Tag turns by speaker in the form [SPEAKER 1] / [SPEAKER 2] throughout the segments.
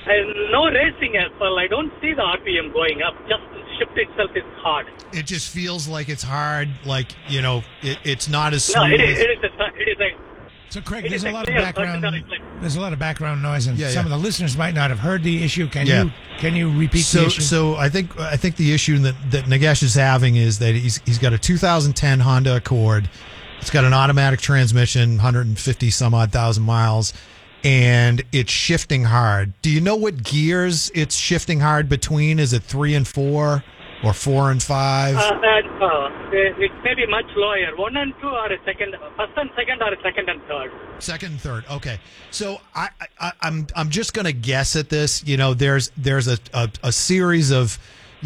[SPEAKER 1] No racing as well. I don't see the RPM going up. Just the shift itself is hard.
[SPEAKER 2] It just feels like it's hard. Like, it's not as smooth.
[SPEAKER 1] No, it is a
[SPEAKER 3] So, Craig, there's a lot of background noise, and some of the listeners might not have heard the issue. Can you repeat the issue?
[SPEAKER 2] So I think the issue that Nagesh is having is that he's got a 2010 Honda Accord. It's got an automatic transmission, 150 some odd thousand miles, and it's shifting hard. Do you know what gears it's shifting hard between? Is it 3 and 4 or 4 and 5?
[SPEAKER 1] It may be much lower. 1 and 2 are first and second or second and third.
[SPEAKER 2] Second and third. Okay. So I'm just going to guess at this. There's a series of,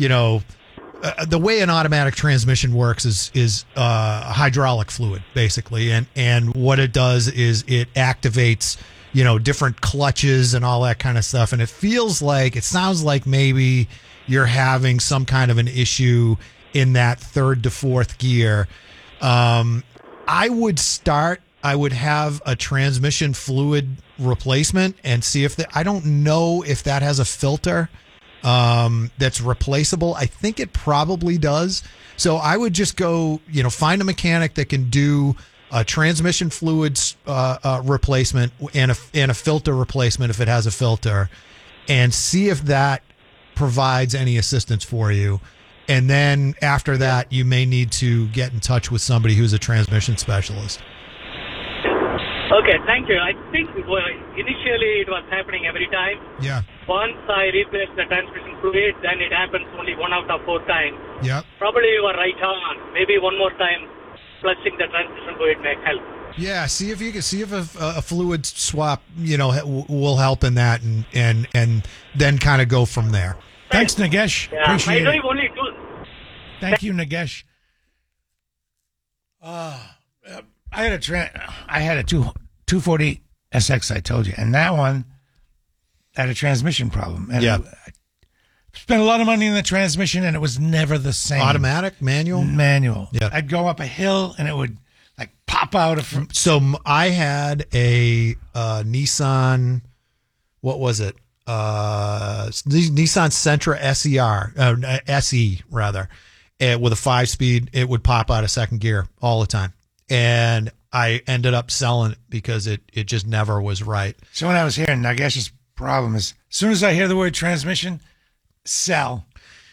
[SPEAKER 2] the way an automatic transmission works is hydraulic fluid basically, and what it does is it activates different clutches and all that kind of stuff, and it sounds like maybe you're having some kind of an issue in that third to fourth gear. I would have a transmission fluid replacement and see if I don't know if that has a filter that's replaceable. I think it probably does. So I would just go, find a mechanic that can do a transmission fluids replacement and a filter replacement if it has a filter, and see if that provides any assistance for you. And then after that, you may need to get in touch with somebody who's a transmission specialist.
[SPEAKER 1] Okay, thank you. I think initially it was happening every time.
[SPEAKER 2] Yeah.
[SPEAKER 1] Once I replaced the transmission fluid, then it happens only 1 out of 4 times.
[SPEAKER 2] Yep.
[SPEAKER 1] Probably you are right on. Maybe one more time flushing the transmission fluid may help.
[SPEAKER 2] Yeah, see if a fluid swap, will help in that, and then kind of go from there.
[SPEAKER 3] Thanks, Nagesh.
[SPEAKER 1] Yeah,
[SPEAKER 3] Appreciate it.
[SPEAKER 1] only two.
[SPEAKER 3] Thank you, Nagesh. I had a 240 SX, I told you, and that one had a transmission problem. And I spent a lot of money in the transmission, and it was never the same.
[SPEAKER 2] Automatic, manual.
[SPEAKER 3] Yeah, I'd go up a hill, and it would pop out of.
[SPEAKER 2] So I had a Nissan. What was it? Nissan Sentra SE rather, with a 5-speed. It would pop out of second gear all the time, and I ended up selling it because it just never was right.
[SPEAKER 3] So when I was hearing Nagesh's problem is, as soon as I hear the word transmission, sell.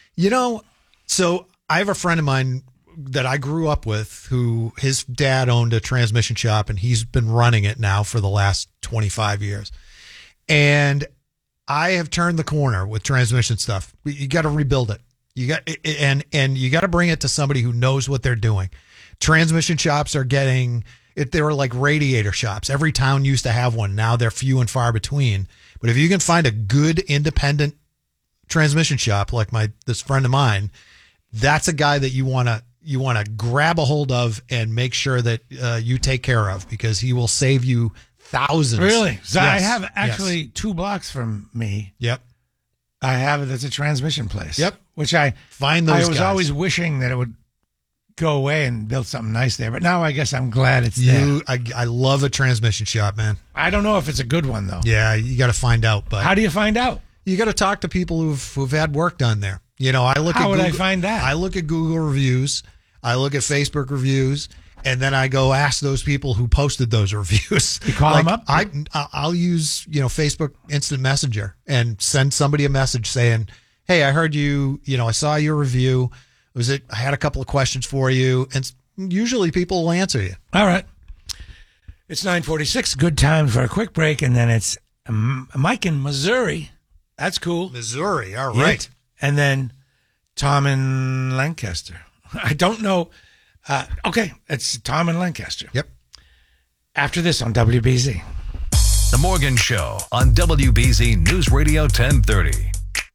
[SPEAKER 2] So I have a friend of mine that I grew up with who his dad owned a transmission shop, and he's been running it now for the last 25 years. And I have turned the corner with transmission stuff. You got to rebuild it. And you got to bring it to somebody who knows what they're doing. Transmission shops are getting it. They were like radiator shops. Every town used to have one. Now they're few and far between. But if you can find a good independent transmission shop like this friend of mine, that's a guy that you want to grab a hold of and make sure that you take care of, because he will save you thousands.
[SPEAKER 3] Really? So
[SPEAKER 2] yes.
[SPEAKER 3] I have actually 2 blocks from me.
[SPEAKER 2] Yep.
[SPEAKER 3] I have it. That's a transmission place.
[SPEAKER 2] Yep.
[SPEAKER 3] Which I
[SPEAKER 2] find those
[SPEAKER 3] I was
[SPEAKER 2] guys.
[SPEAKER 3] Always wishing that it would go away and build something nice there. But now I guess I'm glad it's there.
[SPEAKER 2] I love a transmission shop, man.
[SPEAKER 3] I don't know if it's a good one though.
[SPEAKER 2] Yeah, you got to find out. But
[SPEAKER 3] how do you find out?
[SPEAKER 2] You got to talk to people who've had work done there. How would
[SPEAKER 3] I find that?
[SPEAKER 2] I look at Google reviews. I look at Facebook reviews. And then I go ask those people who posted those reviews.
[SPEAKER 3] You call them up?
[SPEAKER 2] I'll use Facebook Instant Messenger and send somebody a message saying, "Hey, I heard you. I saw your review. I had a couple of questions for you." And usually people will answer you.
[SPEAKER 3] All right. It's 9:46. Good time for a quick break, and then it's Mike in Missouri. That's cool.
[SPEAKER 2] Missouri. All right.
[SPEAKER 3] And then Tom in Lancaster. I don't know. Okay, it's Tom in Lancaster.
[SPEAKER 2] Yep.
[SPEAKER 3] After this on WBZ.
[SPEAKER 4] The Morgan Show on WBZ News Radio 1030.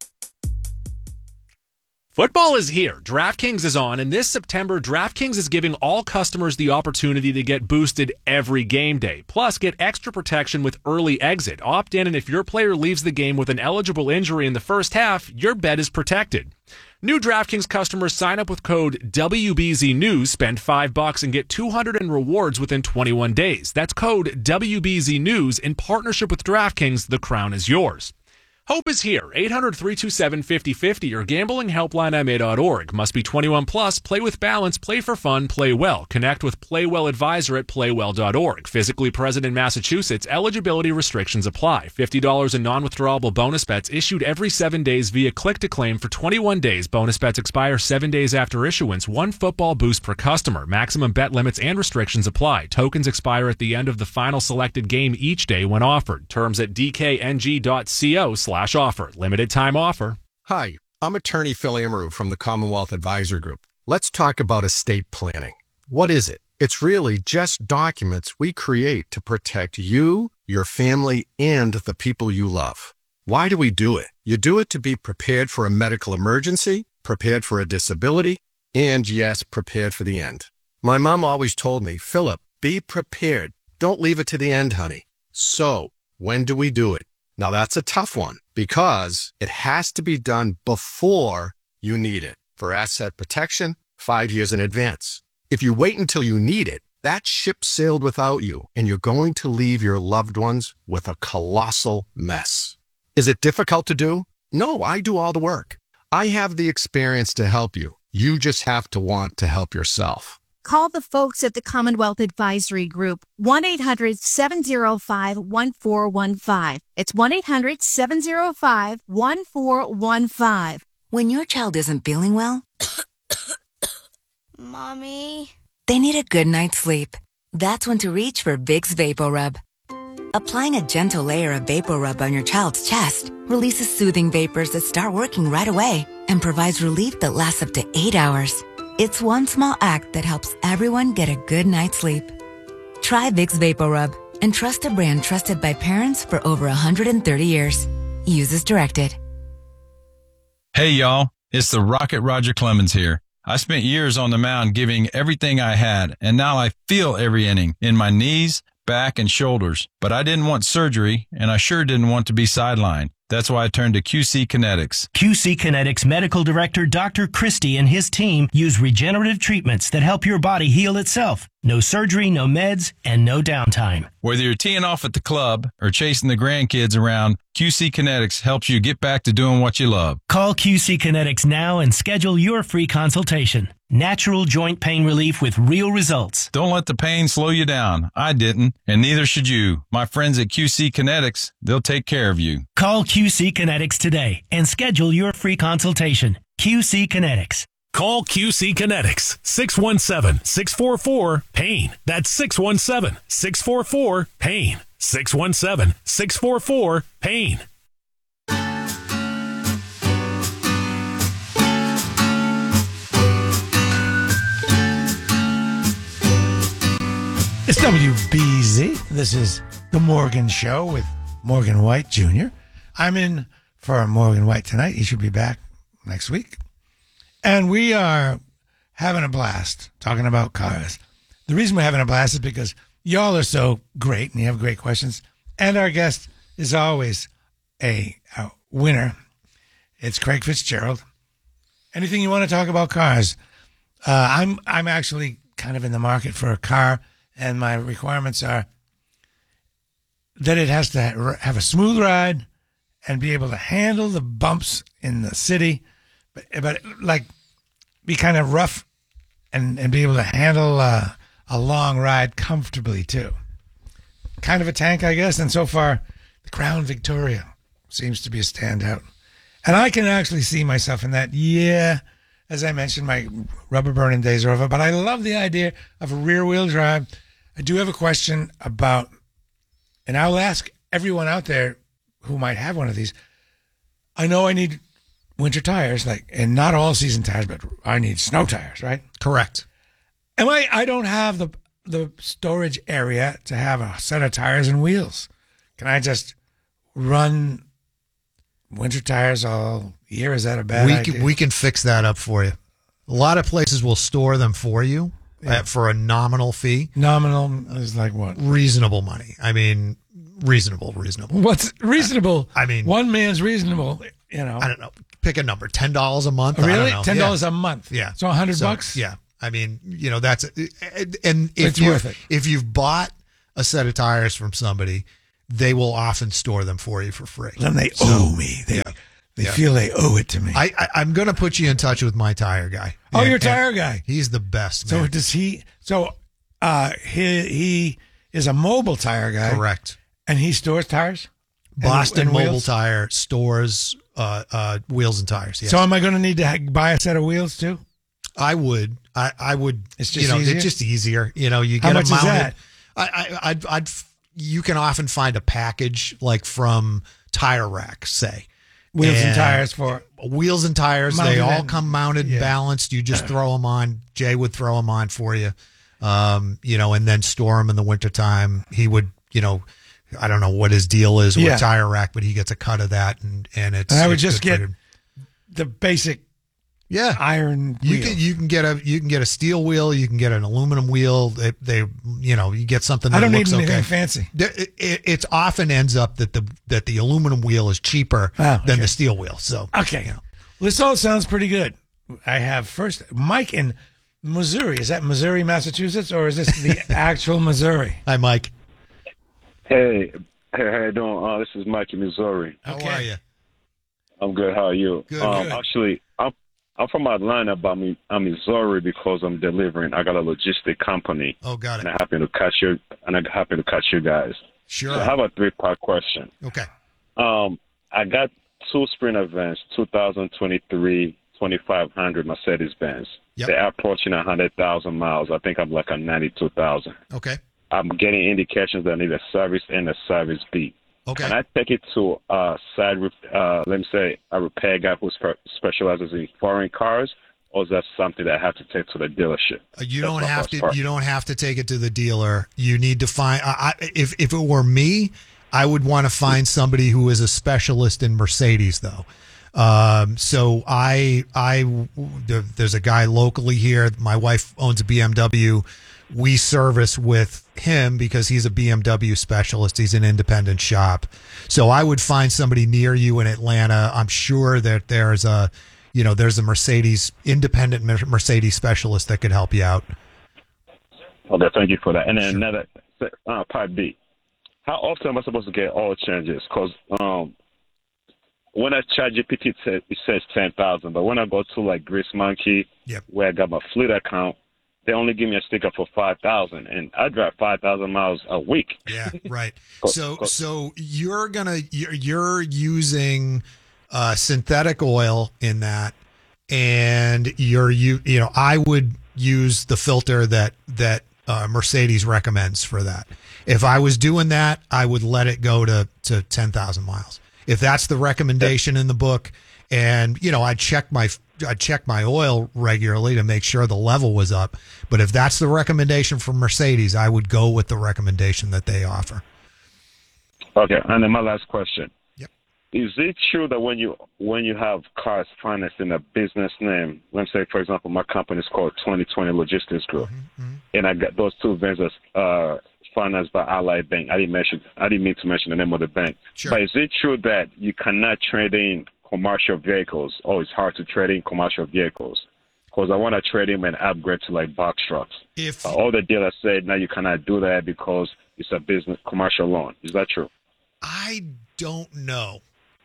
[SPEAKER 5] Football is here. DraftKings is on, and this September, DraftKings is giving all customers the opportunity to get boosted every game day. Plus, get extra protection with early exit. Opt in, and if your player leaves the game with an eligible injury in the first half, your bet is protected. New DraftKings customers sign up with code WBZNews, spend $5 and get $200 in rewards within 21 days. That's code WBZNews in partnership with DraftKings. The crown is yours. Hope is here. 800-327-5050 or gamblinghelplinema.org. Must be 21 plus. Play with balance. Play for fun. Play well. Connect with Playwell Advisor at playwell.org. Physically present in Massachusetts. Eligibility restrictions apply. $50 in non-withdrawable bonus bets issued every 7 days via click-to-claim for 21 days. Bonus bets expire 7 days after issuance. 1 football boost per customer. Maximum bet limits and restrictions apply. Tokens expire at the end of the final selected game each day when offered. Terms at dkng.co/offer. Limited time offer.
[SPEAKER 6] Hi, I'm attorney Phil Amaru from the Commonwealth Advisor Group. Let's talk about estate planning. What is it? It's really just documents we create to protect you, your family, and the people you love. Why do we do it? You do it to be prepared for a medical emergency, prepared for a disability, and yes, prepared for the end. My mom always told me, Philip, be prepared. Don't leave it to the end, honey. So, when do we do it? Now that's a tough one because it has to be done before you need it. For asset protection, 5 years in advance. If you wait until you need it, that ship sailed without you and you're going to leave your loved ones with a colossal mess. Is it difficult to do? No, I do all the work. I have the experience to help you. You just have to want to help yourself.
[SPEAKER 7] Call the folks at the Commonwealth Advisory Group, 1-800-705-1415. It's 1-800-705-1415.
[SPEAKER 8] When your child isn't feeling well,
[SPEAKER 9] Mommy,
[SPEAKER 8] they need a good night's sleep. That's when to reach for Vicks VapoRub. Applying a gentle layer of VapoRub on your child's chest releases soothing vapors that start working right away and provides relief that lasts up to 8 hours. It's one small act that helps everyone get a good night's sleep. Try Vicks VapoRub and trust a brand trusted by parents for over 130 years. Use as directed.
[SPEAKER 10] Hey, y'all. It's the Rocket Roger Clemens here. I spent years on the mound giving everything I had, and now I feel every inning in my knees, back, and shoulders. But I didn't want surgery, and I sure didn't want to be sidelined. That's why I turned to QC Kinetics.
[SPEAKER 11] QC Kinetics Medical Director Dr. Christie and his team use regenerative treatments that help your body heal itself. No surgery, no meds, and no downtime.
[SPEAKER 10] Whether you're teeing off at the club or chasing the grandkids around, QC Kinetics helps you get back to doing what you love.
[SPEAKER 11] Call QC Kinetics now and schedule your free consultation. Natural joint pain relief with real results.
[SPEAKER 10] Don't let the pain slow you down. I didn't, and neither should you. My friends at QC Kinetics, they'll take care of you.
[SPEAKER 11] Call QC Kinetics today and schedule your free consultation. QC Kinetics.
[SPEAKER 12] Call QC Kinetics, 617-644-PAIN. That's 617-644-PAIN. 617-644-PAIN.
[SPEAKER 3] It's WBZ. This is The Morgan Show with Morgan White Jr. I'm in for Morgan White tonight. He should be back next week. And we are having a blast talking about cars. The reason we're having a blast is because y'all are so great and you have great questions. And our guest is always a winner. It's Craig Fitzgerald. Anything you want to talk about cars? I'm actually kind of in the market for a car. And my requirements are that it has to have a smooth ride and be able to handle the bumps in the city, but like be kind of rough and be able to handle a long ride comfortably too. Kind of a tank, I guess. And so far, the Crown Victoria seems to be a standout. And I can actually see myself in that. Yeah, as I mentioned, my rubber burning days are over, but I love the idea of a rear wheel drive. I do have a question about, and I'll ask everyone out there who might have one of these. I know I need winter tires, and not all season tires, but I need snow tires, right?
[SPEAKER 2] Correct.
[SPEAKER 3] And I don't have the storage area to have a set of tires and wheels. Can I just run winter tires all year? Is that a bad idea?
[SPEAKER 2] We can fix that up for you. A lot of places will store them for you. Yeah. For a nominal fee.
[SPEAKER 3] Nominal is like what?
[SPEAKER 2] Reasonable money. I mean, reasonable.
[SPEAKER 3] What's reasonable?
[SPEAKER 2] I mean,
[SPEAKER 3] one man's reasonable, I don't
[SPEAKER 2] know. Pick a number. $10 a month.
[SPEAKER 3] Really? $10 a month?
[SPEAKER 2] Yeah.
[SPEAKER 3] So $100?
[SPEAKER 2] Yeah. I mean, that's and
[SPEAKER 3] it's worth it.
[SPEAKER 2] If you've bought a set of tires from somebody they will often store them for you for free.
[SPEAKER 3] Then they owe me. They feel they owe it to me.
[SPEAKER 2] I'm going to put you in touch with my tire guy.
[SPEAKER 3] Oh, your tire guy.
[SPEAKER 2] He's the best, man.
[SPEAKER 3] So does he? So he is a mobile tire guy.
[SPEAKER 2] Correct.
[SPEAKER 3] And he stores tires?
[SPEAKER 2] Boston
[SPEAKER 3] and
[SPEAKER 2] Mobile
[SPEAKER 3] wheels?
[SPEAKER 2] Tire stores wheels and tires. Yes.
[SPEAKER 3] So am I going to need to buy a set of wheels too?
[SPEAKER 2] I would. I would.
[SPEAKER 3] It's just easier?
[SPEAKER 2] It's just easier. You know, you get
[SPEAKER 3] How much
[SPEAKER 2] them
[SPEAKER 3] is
[SPEAKER 2] mounted.
[SPEAKER 3] that?
[SPEAKER 2] I'd. You can often find a package like from Tire Rack, say.
[SPEAKER 3] Wheels and tires for
[SPEAKER 2] wheels and tires. They
[SPEAKER 3] mounted
[SPEAKER 2] all
[SPEAKER 3] in.
[SPEAKER 2] come mounted,
[SPEAKER 3] Yeah.
[SPEAKER 2] balanced. You just throw them on. Jay would throw them on for you. And then store them in the wintertime. He would, I don't know what his deal is with Tire Rack, but he gets a cut of that, and it's.
[SPEAKER 3] And I would
[SPEAKER 2] it's
[SPEAKER 3] just
[SPEAKER 2] good
[SPEAKER 3] get
[SPEAKER 2] for
[SPEAKER 3] the basic
[SPEAKER 2] Yeah,
[SPEAKER 3] iron
[SPEAKER 2] you
[SPEAKER 3] wheel.
[SPEAKER 2] can you can get a steel wheel, you can get an aluminum wheel. They you get something that
[SPEAKER 3] I don't need
[SPEAKER 2] looks
[SPEAKER 3] anything
[SPEAKER 2] okay.
[SPEAKER 3] fancy.
[SPEAKER 2] It often ends up that the aluminum wheel is cheaper than the steel wheel. So
[SPEAKER 3] Okay. Well, this all sounds pretty good. I have first Mike in Missouri. Is that Missouri, Massachusetts, or is this the actual Missouri?
[SPEAKER 2] Hi, Mike.
[SPEAKER 9] Hey, how you doing? This is Mike in Missouri.
[SPEAKER 2] How are you?
[SPEAKER 9] I'm good. How are you?
[SPEAKER 2] Good.
[SPEAKER 9] Actually, I'm from Atlanta, but I'm Missouri because I'm delivering. I got a logistic company.
[SPEAKER 2] Oh, got it.
[SPEAKER 9] And I happen to catch you guys.
[SPEAKER 2] Sure.
[SPEAKER 9] So I have a 3-part question.
[SPEAKER 2] Okay.
[SPEAKER 9] I got 2 Sprinter vans, 2023 2500 Mercedes-Benz.
[SPEAKER 2] Yep.
[SPEAKER 9] They're approaching 100,000 miles. I think I'm like at 92,000.
[SPEAKER 2] Okay.
[SPEAKER 9] I'm getting indications that I need a service and a service B.
[SPEAKER 2] Okay.
[SPEAKER 9] Can I take it to let me say, a repair guy who specializes in foreign cars, or is that something that I have to take to the dealership?
[SPEAKER 2] You
[SPEAKER 9] That's
[SPEAKER 2] don't
[SPEAKER 9] my
[SPEAKER 2] have
[SPEAKER 9] first
[SPEAKER 2] to.
[SPEAKER 9] part.
[SPEAKER 2] You don't have to take it to the dealer. You need to find. If it were me, I would want to find somebody who is a specialist in Mercedes, though. So there's a guy locally here. My wife owns a BMW. We service with him because he's a BMW specialist. He's an independent shop. So I would find somebody near you in Atlanta. I'm sure that there's a Mercedes independent Mercedes specialist that could help you out.
[SPEAKER 9] Okay, thank you for that. And then another part B. How often am I supposed to get oil changes? Because when I charge GPT, it says 10,000, but when I go to like Grease Monkey, where I got my fleet account, they only give me a sticker for 5,000, and I drive 5,000 miles a week.
[SPEAKER 2] Yeah, right. So you're using synthetic oil in that, and I would use the filter that Mercedes recommends for that. If I was doing that, I would let it go to 10,000 miles. If that's the recommendation in the book, and I'd check my oil regularly to make sure the level was up. But if that's the recommendation from Mercedes, I would go with the recommendation that they offer.
[SPEAKER 9] Okay, and then my last question.
[SPEAKER 2] Yep.
[SPEAKER 9] Is it true that when you have cars financed in a business name, let's say, for example, my company is called 2020 Logistics Group, and I got those 2 vans financed by Ally Bank. I didn't mean to mention the name of the bank.
[SPEAKER 2] Sure.
[SPEAKER 9] But is it true that you cannot trade in commercial vehicles? Oh, it's hard to trade in commercial vehicles. Because I want to trade in and upgrade to like box trucks. All the dealers said now you cannot do that because it's a business commercial loan. Is that true?
[SPEAKER 2] I don't know.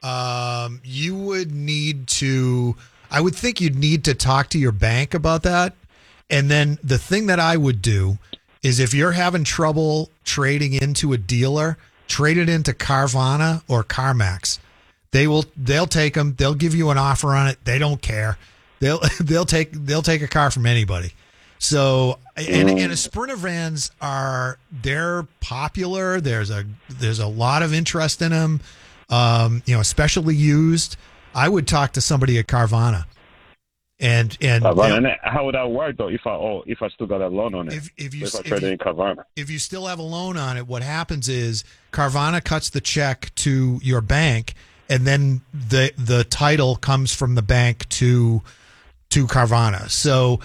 [SPEAKER 2] You would need to. I would think you'd need to talk to your bank about that. And then the thing that I would do is if you're having trouble trading into a dealer, trade it into Carvana or CarMax. They'll take them. They'll give you an offer on it. They don't care. They'll take a car from anybody. So and Sprinter vans they're popular. There's a lot of interest in them. Especially used. I would talk to somebody at Carvana. And
[SPEAKER 9] how would that work though if I still got a loan on it? If I trade it in Carvana.
[SPEAKER 2] If you still have a loan on it, what happens is Carvana cuts the check to your bank, and then the title comes from the bank to Carvana. So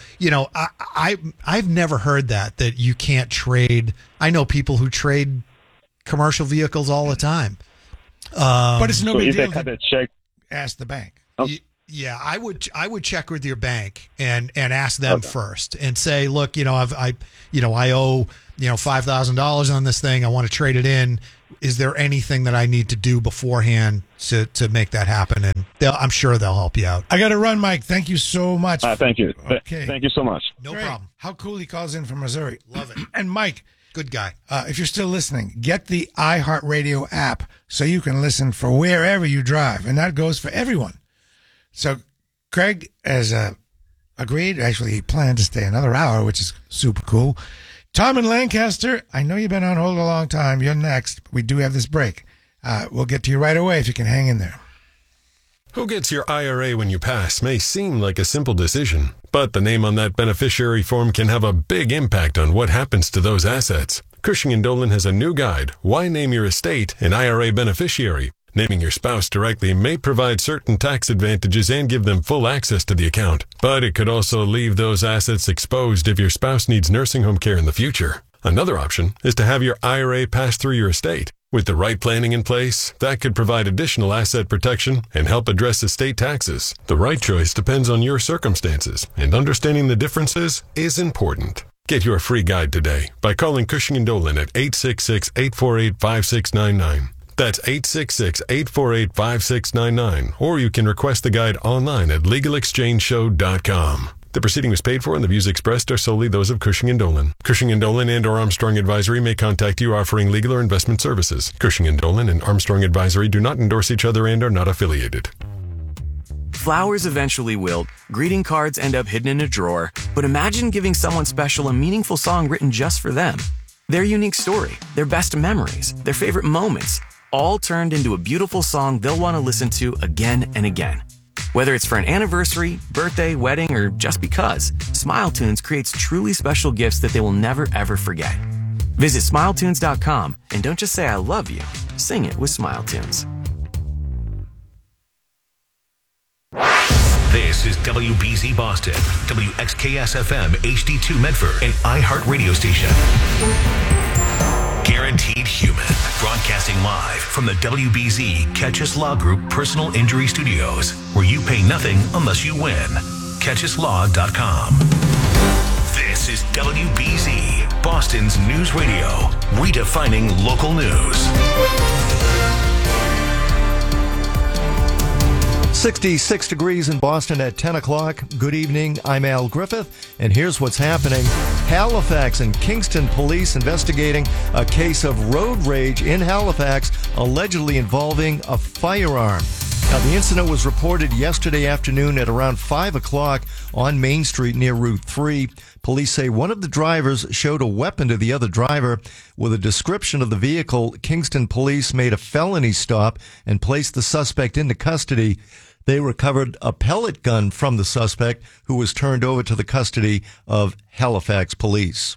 [SPEAKER 2] I've never heard that you can't trade. I know people who trade commercial vehicles all the time.
[SPEAKER 3] But it's no big deal.
[SPEAKER 9] Cut the check.
[SPEAKER 3] Ask the bank.
[SPEAKER 2] Yeah, I would check with your bank and ask them first and say, look, I owe $5,000 on this thing. I want to trade it in. is there anything that I need to do beforehand to make that happen? And I'm sure they'll help you out.
[SPEAKER 3] I got to run, Mike. Thank you so much.
[SPEAKER 9] Thank you.
[SPEAKER 3] Okay.
[SPEAKER 9] Thank you so much.
[SPEAKER 2] No
[SPEAKER 3] Great.
[SPEAKER 2] problem.
[SPEAKER 3] How cool he calls in from Missouri.
[SPEAKER 2] Love it.
[SPEAKER 3] And Mike,
[SPEAKER 2] good guy.
[SPEAKER 3] If you're still listening, get the iHeartRadio app so you can listen for wherever you drive, and that goes for everyone. So Craig has agreed. Actually, he planned to stay another hour, which is super cool. Tom in Lancaster, I know you've been on hold a long time. You're next. We do have this break. We'll get to you right away if you can hang in there.
[SPEAKER 13] Who gets your IRA when you pass may seem like a simple decision, but the name on that beneficiary form can have a big impact on what happens to those assets. Cushing & Dolan has a new guide, Why Name Your Estate an IRA Beneficiary. Naming your spouse directly may provide certain tax advantages and give them full access to the account, but it could also leave those assets exposed if your spouse needs nursing home care in the future. Another option is to have your IRA pass through your estate. With the right planning in place, that could provide additional asset protection and help address estate taxes. The right choice depends on your circumstances, and understanding the differences is important. Get your free guide today by calling Cushing & Dolan at 866-848-5699. That's 866-848-5699, or you can request the guide online at LegalExchangeShow.com. The proceeding was paid for and the views expressed are solely those of Cushing & Dolan. Cushing & Dolan and or Armstrong Advisory may contact you offering legal or investment services. Cushing & Dolan and Armstrong Advisory do not endorse each other and are not affiliated.
[SPEAKER 14] Flowers eventually wilt, greeting cards end up hidden in a drawer, but imagine giving someone special a meaningful song written just for them. Their unique story, their best memories, their favorite moments, all turned into a beautiful song they'll want to listen to again and again. Whether it's for an anniversary, birthday, wedding, or just because, SmileTunes creates truly special gifts that they will never ever forget. Visit SmileTunes.com and don't just say I love you, sing it with SmileTunes.
[SPEAKER 4] This is WBZ Boston, WXKS-FM HD2 Medford, and iHeart Radio Station. Guaranteed Human, broadcasting live from the WBZ Catchus Law Group Personal Injury Studios, where you pay nothing unless you win. CatchusLaw.com. This is WBZ, Boston's news radio, redefining local news.
[SPEAKER 15] 66 degrees in Boston at 10 o'clock. Good evening. I'm Al Griffith, and here's what's happening. Halifax and Kingston police investigating a case of road rage in Halifax, allegedly involving a firearm. Now, the incident was reported yesterday afternoon at around 5 o'clock on Main Street near Route 3. Police say one of the drivers showed a weapon to the other driver. With a description of the vehicle, Kingston police made a felony stop and placed the suspect into custody. They recovered a pellet gun from the suspect, who was turned over to the custody of Halifax police.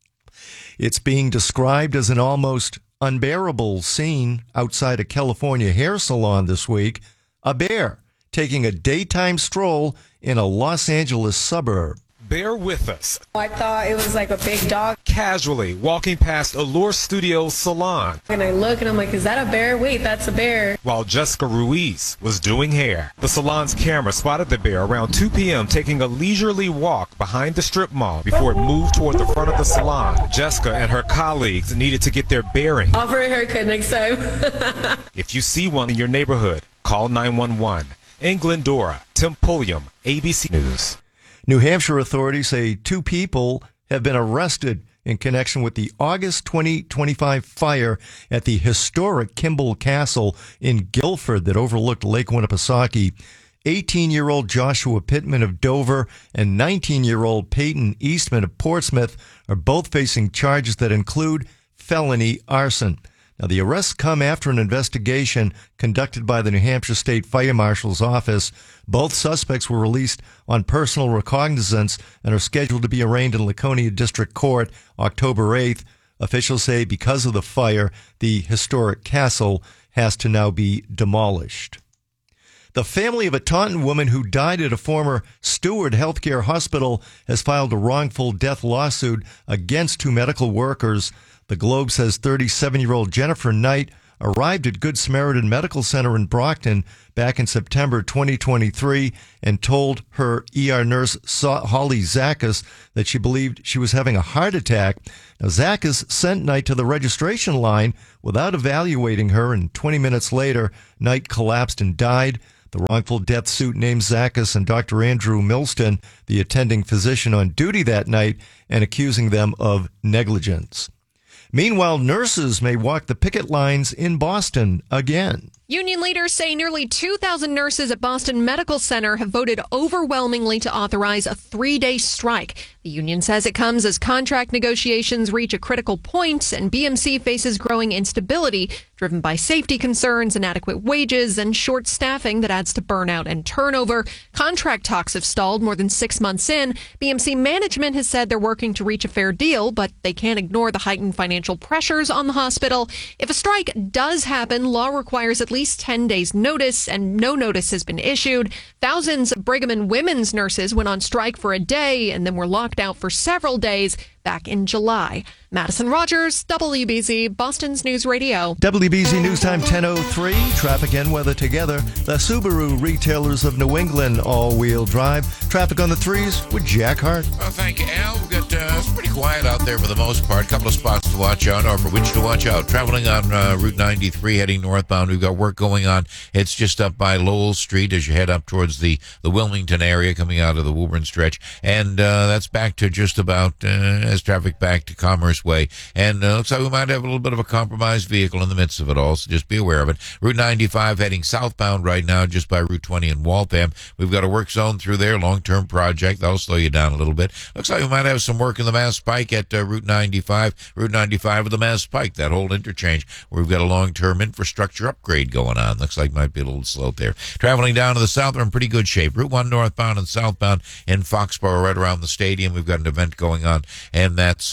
[SPEAKER 15] It's being described as an almost unbearable scene outside a California hair salon this week. A bear taking a daytime stroll in a Los Angeles suburb.
[SPEAKER 16] Bear with us.
[SPEAKER 17] I thought it was like a big dog.
[SPEAKER 16] Casually walking past Allure Studios salon.
[SPEAKER 17] And I look and I'm like, is that a bear? Wait, that's a bear.
[SPEAKER 16] While Jessica Ruiz was doing hair. The salon's camera spotted the bear around 2 p.m. taking a leisurely walk behind the strip mall before it moved toward the front of the salon. Jessica and her colleagues needed to get their bearings.
[SPEAKER 17] Offer a haircut next time.
[SPEAKER 16] If you see one in your neighborhood, call 911. In Glendora, Tim Pulliam, ABC News.
[SPEAKER 15] New Hampshire authorities say 2 people have been arrested in connection with the August 2025 fire at the historic Kimball Castle in Guilford that overlooked Lake Winnipesaukee. 18-year-old Joshua Pittman of Dover and 19-year-old Peyton Eastman of Portsmouth are both facing charges that include felony arson. Now, the arrests come after an investigation conducted by the New Hampshire State Fire Marshal's office. Both suspects were released on personal recognizance and are scheduled to be arraigned in Laconia District Court October 8th. Officials say because of the fire, the historic castle has to now be demolished. The family of a Taunton woman who died at a former Steward Healthcare Hospital has filed a wrongful death lawsuit against 2 medical workers. The Globe says 37-year-old Jennifer Knight arrived at Good Samaritan Medical Center in Brockton back in September 2023 and told her ER nurse Holly Zakas that she believed she was having a heart attack. Now, Zakas sent Knight to the registration line without evaluating her, and 20 minutes later, Knight collapsed and died. The wrongful death suit names Zakas and Dr. Andrew Milston, the attending physician on duty that night, and accusing them of negligence. Meanwhile, nurses may walk the picket lines in Boston again.
[SPEAKER 18] Union leaders say nearly 2,000 nurses at Boston Medical Center have voted overwhelmingly to authorize a 3-day strike. The union says it comes as contract negotiations reach a critical point and BMC faces growing instability driven by safety concerns, inadequate wages, and short staffing that adds to burnout and turnover. Contract talks have stalled more than 6 months in. BMC management has said they're working to reach a fair deal, but they can't ignore the heightened financial pressures on the hospital. If a strike does happen, law requires at least 10 days notice, and no notice has been issued. Thousands of Brigham and Women's nurses went on strike for a day and then were locked out for several days back in July. Madison Rogers, WBZ, Boston's News Radio.
[SPEAKER 15] WBZ News Time 10:03. Traffic and weather together. The Subaru Retailers of New England all-wheel drive. Traffic on the threes with Jack Hart.
[SPEAKER 19] Well, thank you, Al. We've got it's pretty quiet out there for the most part. A couple of spots to watch out, or for which to watch out. Traveling on Route 93 heading northbound. We've got work going on. It's just up by Lowell Street as you head up towards the Wilmington area coming out of the Woburn stretch. And that's back to just about as traffic back to Commerce Way. And looks like we might have a little bit of a compromised vehicle in the midst of it all, so just be aware of it. Route 95 heading southbound right now just by Route 20 in Waltham. We've got a work zone through there, long-term project. That'll slow you down a little bit. Looks like we might have some work in the Mass Pike at Route 95. Route 95 with the Mass Pike, that whole interchange where we've got a long-term infrastructure upgrade going on. Looks like might be a little slow there. Traveling down to the south, we're in pretty good shape. Route 1 northbound and southbound in Foxborough right around the stadium. We've got an event going on, and that's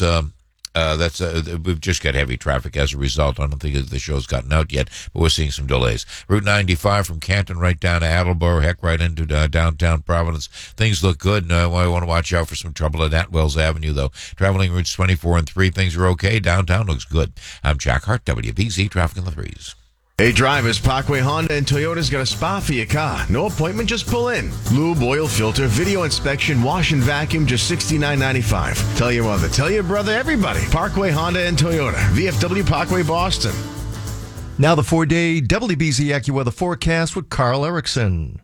[SPEAKER 19] we've just got heavy traffic as a result. I don't think the show's gotten out yet, but we're seeing some delays. Route 95 from Canton right down to Attleboro, heck, right into downtown Providence. Things look good. I want to watch out for some trouble at Atwells Avenue, though. Traveling routes 24 and 3, things are okay. Downtown looks good. I'm Jack Hart, WBZ, traffic in the threes.
[SPEAKER 20] Hey drivers, Parkway Honda and Toyota's got a spa for your car. No appointment, just pull in. Lube, oil filter, video inspection, wash and vacuum, just $69.95. Tell your mother, tell your brother, everybody. Parkway Honda and Toyota. VFW Parkway, Boston.
[SPEAKER 15] Now the 4-day WBZ AccuWeather forecast with Carl Erickson.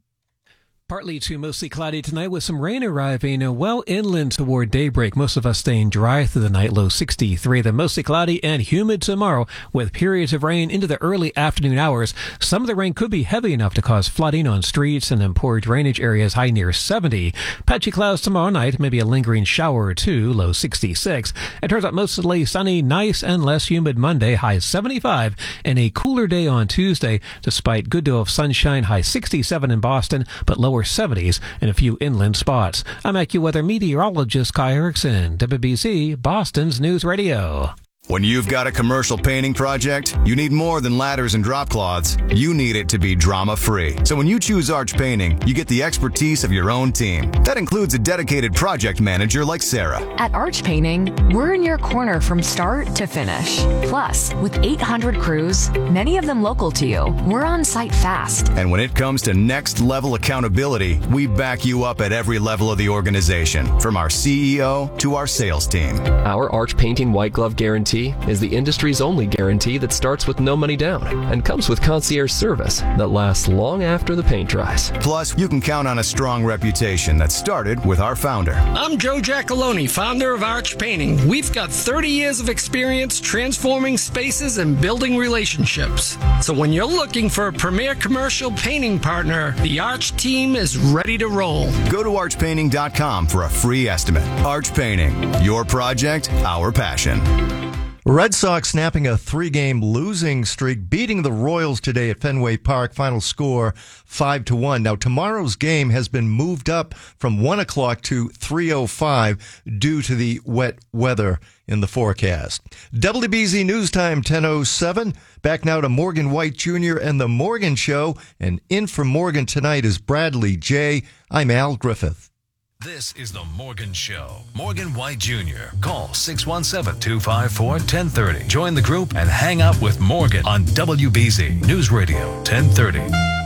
[SPEAKER 21] Partly to mostly cloudy tonight with some rain arriving well inland toward daybreak. Most of us staying dry through the night, low 63. Then mostly cloudy and humid tomorrow with periods of rain into the early afternoon hours. Some of the rain could be heavy enough to cause flooding on streets and then poor drainage areas, high near 70. Patchy clouds tomorrow night, maybe a lingering shower or two, low 66. It turns out mostly sunny, nice and less humid Monday, high 75. And a cooler day on Tuesday, despite good deal of sunshine, high 67 in Boston, but lower 70s in a few inland spots. I'm AccuWeather meteorologist Kai Erickson, WBZ, Boston's News Radio.
[SPEAKER 22] When you've got a commercial painting project, you need more than ladders and drop cloths. You need it to be drama-free. So when you choose Arch Painting, you get the expertise of your own team. That includes a dedicated project manager like Sarah.
[SPEAKER 23] At Arch Painting, we're in your corner from start to finish. Plus, with 800 crews, many of them local to you, we're on site fast.
[SPEAKER 22] And when it comes to next-level accountability, we back you up at every level of the organization, from our CEO to our sales team.
[SPEAKER 24] Our Arch Painting White Glove Guarantee is the industry's only guarantee that starts with no money down and comes with concierge service that lasts long after the paint dries.
[SPEAKER 22] Plus, you can count on a strong reputation that started with our founder.
[SPEAKER 25] I'm Joe Giacalone, founder of Arch Painting. We've got 30 years of experience transforming spaces and building relationships. So when you're looking for a premier commercial painting partner, the Arch team is ready to roll.
[SPEAKER 22] Go to archpainting.com for a free estimate. Arch Painting, your project, our passion.
[SPEAKER 15] Red Sox snapping a 3-game losing streak, beating the Royals today at Fenway Park. Final score 5-1. Now, tomorrow's game has been moved up from 1 o'clock to 3:05 due to the wet weather in the forecast. WBZ News Time 10:07. Back now to Morgan White Jr. and The Morgan Show. And in from Morgan tonight is Bradley J. I'm Al Griffith.
[SPEAKER 4] This is The Morgan Show. Morgan White Jr. Call 617-254-1030. Join the group and hang out with Morgan on WBZ News Radio 1030.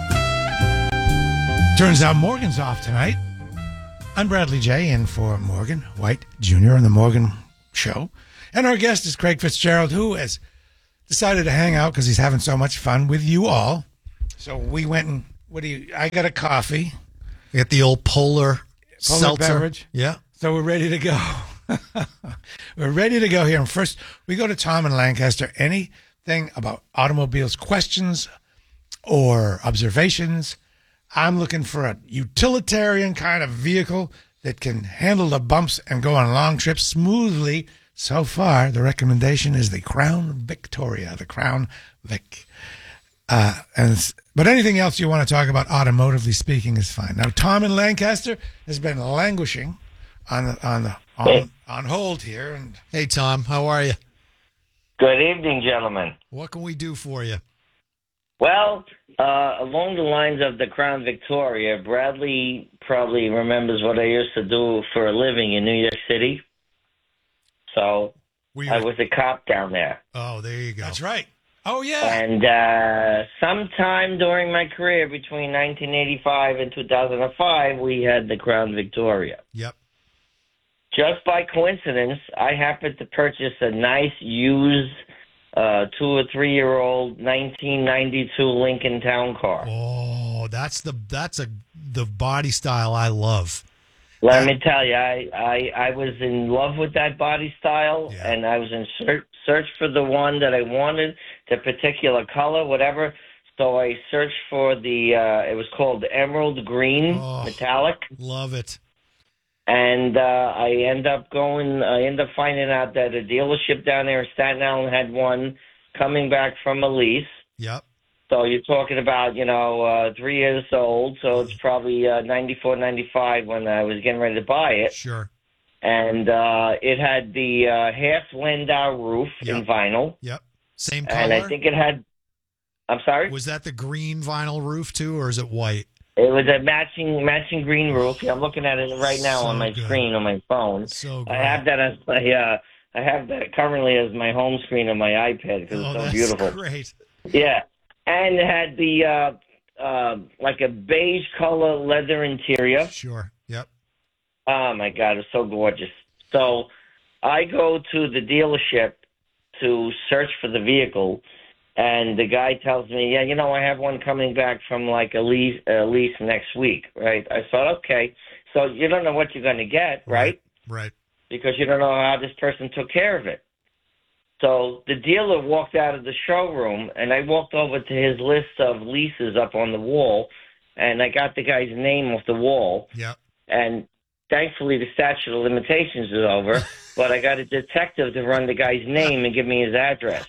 [SPEAKER 3] Turns out Morgan's off tonight. I'm Bradley J. in for Morgan White Jr. on The Morgan Show. And our guest is Craig Fitzgerald, who has decided to hang out because he's having so much fun with you all. So we went and, I got a coffee.
[SPEAKER 2] We got the old Polar seltzer
[SPEAKER 3] beverage.
[SPEAKER 2] Yeah.
[SPEAKER 3] So we're ready to go. We're ready to go here. And first, we go to Tom in Lancaster. Anything about automobiles, questions or observations? I'm looking for a utilitarian kind of vehicle that can handle the bumps and go on long trips smoothly. So far, the recommendation is the Crown Victoria, the Crown Vic. But anything else you want to talk about, automotively speaking, is fine. Now, Tom in Lancaster has been languishing on hold here. And
[SPEAKER 2] hey, Tom, how are you?
[SPEAKER 1] Good evening, gentlemen.
[SPEAKER 2] What can we do for you?
[SPEAKER 1] Well, along the lines of the Crown Victoria, Bradley probably remembers what I used to do for a living in New York City. So I was a cop down there.
[SPEAKER 2] Oh, there you go.
[SPEAKER 3] That's right. Oh, yeah.
[SPEAKER 1] And sometime during my career, between 1985 and 2005, we had the Crown Victoria.
[SPEAKER 2] Yep.
[SPEAKER 1] Just by coincidence, I happened to purchase a nice used 2 or 3 year old 1992 Lincoln Town Car.
[SPEAKER 2] Oh, that's the body style I love.
[SPEAKER 1] Let me tell you, I was in love with that body style, and I was in search for the one that I wanted, the particular color, whatever. So I searched for it was called Emerald Green Metallic.
[SPEAKER 2] Love it.
[SPEAKER 1] And I end up finding out that a dealership down there in Staten Island had one coming back from a lease.
[SPEAKER 2] Yep.
[SPEAKER 1] So you're talking about, 3 years old, so it's probably 94, 95 when I was getting ready to buy it.
[SPEAKER 2] Sure.
[SPEAKER 1] And it had the half Landau roof in vinyl.
[SPEAKER 2] Yep. Same color?
[SPEAKER 1] And I think it had, I'm sorry?
[SPEAKER 2] Was that the green vinyl roof too, or is it white?
[SPEAKER 1] It was a matching green roof. Yeah, I'm looking at it right now on my screen on my phone.
[SPEAKER 2] So
[SPEAKER 1] I have that as I have that currently as my home screen on my iPad because it's so beautiful.
[SPEAKER 2] Great.
[SPEAKER 1] Yeah. And it had the like a beige color leather interior.
[SPEAKER 2] Sure. Yep.
[SPEAKER 1] Oh my God, it's so gorgeous. So I go to the dealership to search for the vehicle, and the guy tells me, "Yeah, I have one coming back from like a lease next week." Right? I thought, okay, so you don't know what you're going to get, right?
[SPEAKER 2] Right.
[SPEAKER 1] Because you don't know how this person took care of it. So the dealer walked out of the showroom, and I walked over to his list of leases up on the wall, and I got the guy's name off the wall.
[SPEAKER 2] Yep.
[SPEAKER 1] And thankfully, the statute of limitations is over, but I got a detective to run the guy's name and give me his address.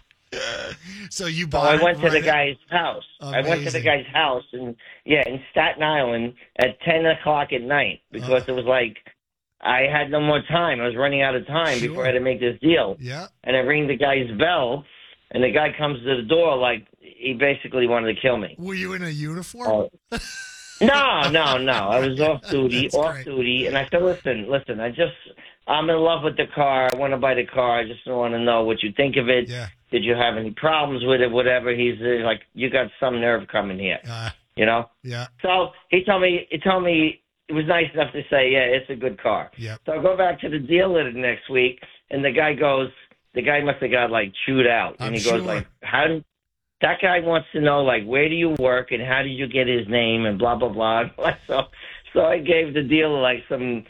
[SPEAKER 2] So you
[SPEAKER 1] So
[SPEAKER 2] bought
[SPEAKER 1] I went
[SPEAKER 2] it
[SPEAKER 1] to the
[SPEAKER 2] right
[SPEAKER 1] guy's house. I went to the guy's house, and in Staten Island at 10 o'clock at night because it was like I had no more time. I was running out of time before I had to make this deal.
[SPEAKER 2] Yeah.
[SPEAKER 1] And I ring the guy's bell, and the guy comes to the door like he basically wanted to kill me.
[SPEAKER 2] Were you in a uniform?
[SPEAKER 1] No. I was off duty, and I said, listen, I'm in love with the car. I want to buy the car. I just want to know what you think of it.
[SPEAKER 2] Yeah.
[SPEAKER 1] Did you have any problems with it, whatever? He's like, you got some nerve coming here,
[SPEAKER 2] Yeah.
[SPEAKER 1] So he told me it was nice enough to say, yeah, it's a good car.
[SPEAKER 2] Yep.
[SPEAKER 1] So I go back to the dealer the next week, and the guy must have got like chewed out. And he goes like, that guy wants to know like, where do you work and how did you get his name and blah, blah, blah. So I gave the dealer like some,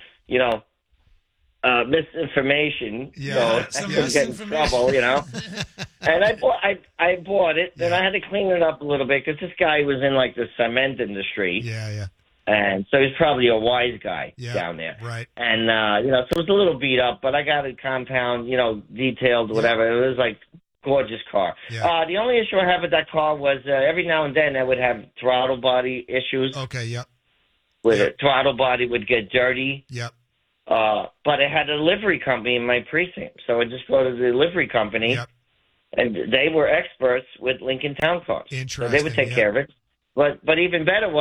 [SPEAKER 1] misinformation.
[SPEAKER 2] Yeah.
[SPEAKER 1] So I didn't get in trouble, And I bought it, then I had to clean it up a little bit because this guy was in like the cement industry.
[SPEAKER 2] Yeah.
[SPEAKER 1] And so he's probably a wise guy down there.
[SPEAKER 2] Right.
[SPEAKER 1] And, so it was a little beat up, but I got it compound, detailed, whatever. It was like gorgeous car.
[SPEAKER 2] Yeah.
[SPEAKER 1] The only issue I had with that car was every now and then I would have throttle body issues.
[SPEAKER 2] Okay, yep.
[SPEAKER 1] Where the throttle body would get dirty.
[SPEAKER 2] Yep.
[SPEAKER 1] But I had a livery company in my precinct. So I just go to the livery company.
[SPEAKER 2] Yep.
[SPEAKER 1] And they were experts with Lincoln Town Cars.
[SPEAKER 2] Interesting.
[SPEAKER 1] So they would take care of it. But even better was,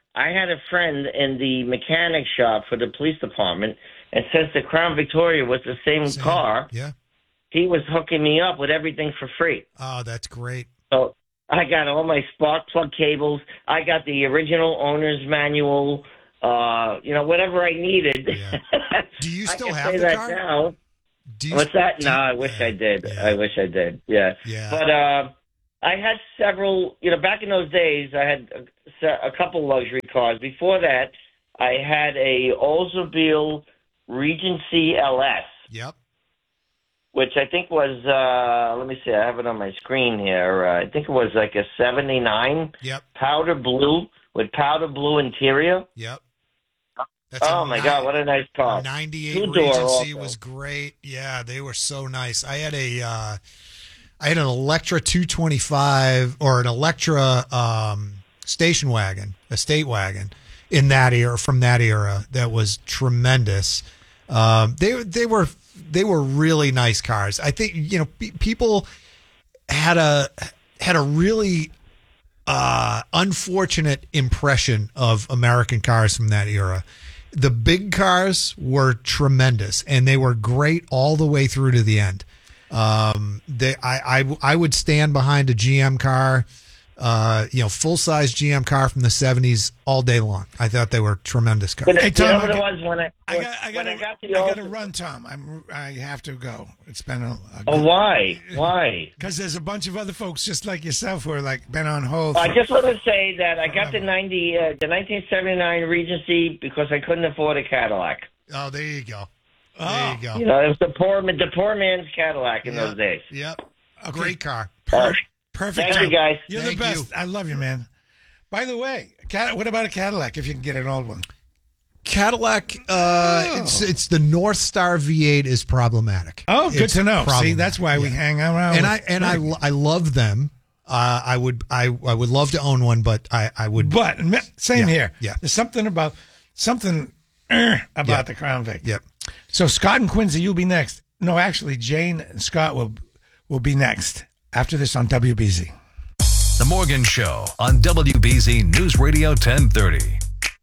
[SPEAKER 1] I had a friend in the mechanic shop for the police department, and since the Crown Victoria was the same car, he was hooking me up with everything for free.
[SPEAKER 2] Oh, that's great.
[SPEAKER 1] So I got all my spark plug cables. I got the original owner's manual. Whatever I needed.
[SPEAKER 2] Yeah. Do you still have
[SPEAKER 1] say
[SPEAKER 2] the
[SPEAKER 1] that
[SPEAKER 2] car?
[SPEAKER 1] now. What's that? No, I wish I did. I wish I did. Yeah. But I had several. Back in those days, I had a couple luxury cars. Before that, I had a Oldsmobile Regency LS.
[SPEAKER 2] Yep.
[SPEAKER 1] Which I think was, let me see, I have it on my screen here. I think it was like a 79.
[SPEAKER 2] Yep.
[SPEAKER 1] Powder blue with powder blue interior.
[SPEAKER 2] Yep.
[SPEAKER 1] Oh my God, what a nice car!
[SPEAKER 2] 98
[SPEAKER 1] Two-door
[SPEAKER 2] Regency
[SPEAKER 1] also.
[SPEAKER 2] was great. Yeah, they were so nice. I had an Electra 225 or an Electra station wagon, estate wagon in that era, from that era, that was tremendous. They were really nice cars. I think people had a really unfortunate impression of American cars from that era. The big cars were tremendous, and they were great all the way through to the end. I would stand behind a GM car, full size GM car from the 70s all day long. I thought they were tremendous cars.
[SPEAKER 1] But
[SPEAKER 3] Hey, Tom,
[SPEAKER 1] what it was when I
[SPEAKER 3] got to run, Tom. I have to go. It's been a
[SPEAKER 1] Oh, why? Why?
[SPEAKER 3] Because there's a bunch of other folks just like yourself who are been on hold.
[SPEAKER 1] I just want to say that I got the 1979 Regency because I couldn't afford a Cadillac.
[SPEAKER 2] Oh, there you go. There you go.
[SPEAKER 1] It was the poor man's Cadillac in those days.
[SPEAKER 2] Yep. Great car.
[SPEAKER 3] Perfect.
[SPEAKER 1] Thank you, guys.
[SPEAKER 3] You're the best. I love you, man. By the way, what about a Cadillac if you can get an old one?
[SPEAKER 2] Cadillac, it's the North Star V8 is problematic.
[SPEAKER 3] Oh, good
[SPEAKER 2] It's
[SPEAKER 3] to know. See,
[SPEAKER 2] problematic.
[SPEAKER 3] that's why we hang around.
[SPEAKER 2] I love them. I would love to own one, but I would.
[SPEAKER 3] But same here.
[SPEAKER 2] Yeah.
[SPEAKER 3] There's something about the Crown Vic.
[SPEAKER 2] Yep.
[SPEAKER 3] So Scott and Quincy, you'll be next. No, actually, Jane and Scott will be next after this on WBZ.
[SPEAKER 4] The Morgan Show on WBZ News Radio 1030.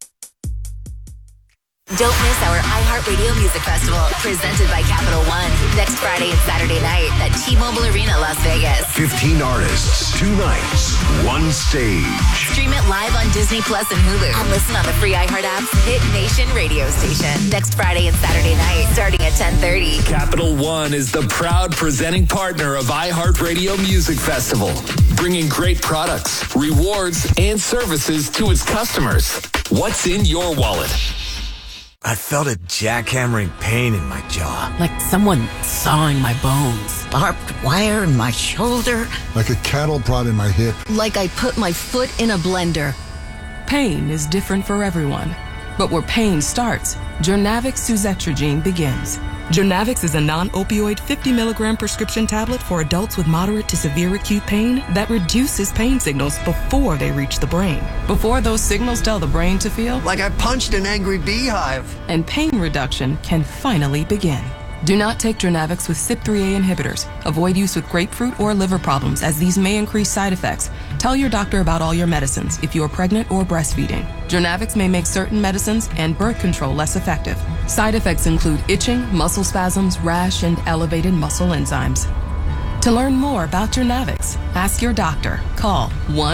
[SPEAKER 5] Don't miss our iHeartRadio Music Festival, presented by Capital One, next Friday and Saturday night at T-Mobile Arena, Las Vegas.
[SPEAKER 6] 15 artists, 2 nights, 1 stage.
[SPEAKER 5] Stream it live on Disney Plus and Hulu, and listen on the free iHeart app's Hit Nation radio station. Next Friday and Saturday night, starting at 10:30.
[SPEAKER 12] Capital One is the proud presenting partner of iHeartRadio Music Festival, bringing great products, rewards, and services to its customers. What's in your wallet?
[SPEAKER 7] I felt a jackhammering pain in my jaw.
[SPEAKER 8] Like someone sawing my bones.
[SPEAKER 10] Barbed wire in my shoulder.
[SPEAKER 26] Like a cattle prod in my hip.
[SPEAKER 8] Like I put my foot in a blender.
[SPEAKER 27] Pain is different for everyone. But where pain starts, Jurnavix suzetrigine begins. Jurnavix is a non-opioid 50-milligram prescription tablet for adults with moderate to severe acute pain that reduces pain signals before they reach the brain. Before those signals tell the brain to feel
[SPEAKER 7] like I punched an angry beehive.
[SPEAKER 27] And pain reduction can finally begin. Do not take Jurnavix with CYP3A inhibitors. Avoid use with grapefruit or liver problems, as these may increase side effects. Tell your doctor about all your medicines if you are pregnant or breastfeeding. Jurnavix may make certain medicines and birth control less effective. Side effects include itching, muscle spasms, rash, and elevated muscle enzymes. To learn more about Jurnavix, ask your doctor. Call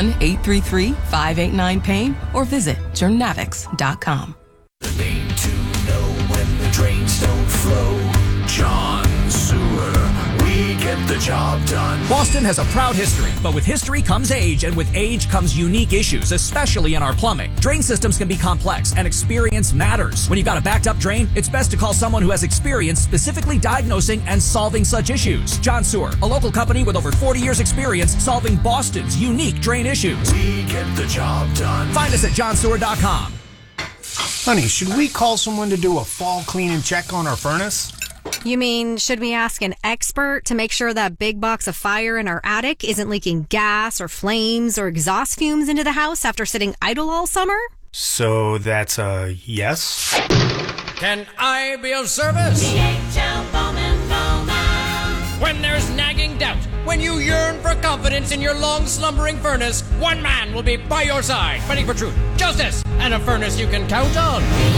[SPEAKER 27] 1-833-589-PAIN or visit Jurnavix.com.
[SPEAKER 12] The name to know when the drains don't flow. John Sewer. We get the job done.
[SPEAKER 28] Boston has a proud history, but with history comes age, and with age comes unique issues, especially in our plumbing. Drain systems can be complex, and experience matters. When you've got a backed up drain, it's best to call someone who has experience specifically diagnosing and solving such issues. John Sewer, a local company with over 40 years experience solving Boston's unique drain issues.
[SPEAKER 12] We get the job done.
[SPEAKER 28] Find us at johnsewer.com.
[SPEAKER 29] Honey, should we call someone to do a fall clean and check on our furnace?
[SPEAKER 30] You mean, should we ask an expert to make sure that big box of fire in our attic isn't leaking gas or flames or exhaust fumes into the house after sitting idle all summer?
[SPEAKER 29] So that's a yes?
[SPEAKER 25] Can I be of service?
[SPEAKER 31] DHL Bowman.
[SPEAKER 25] When there's nagging doubt
[SPEAKER 9] When you yearn for confidence in your long-slumbering furnace, one man will be by your side, fighting for truth, justice, and a furnace you can count on.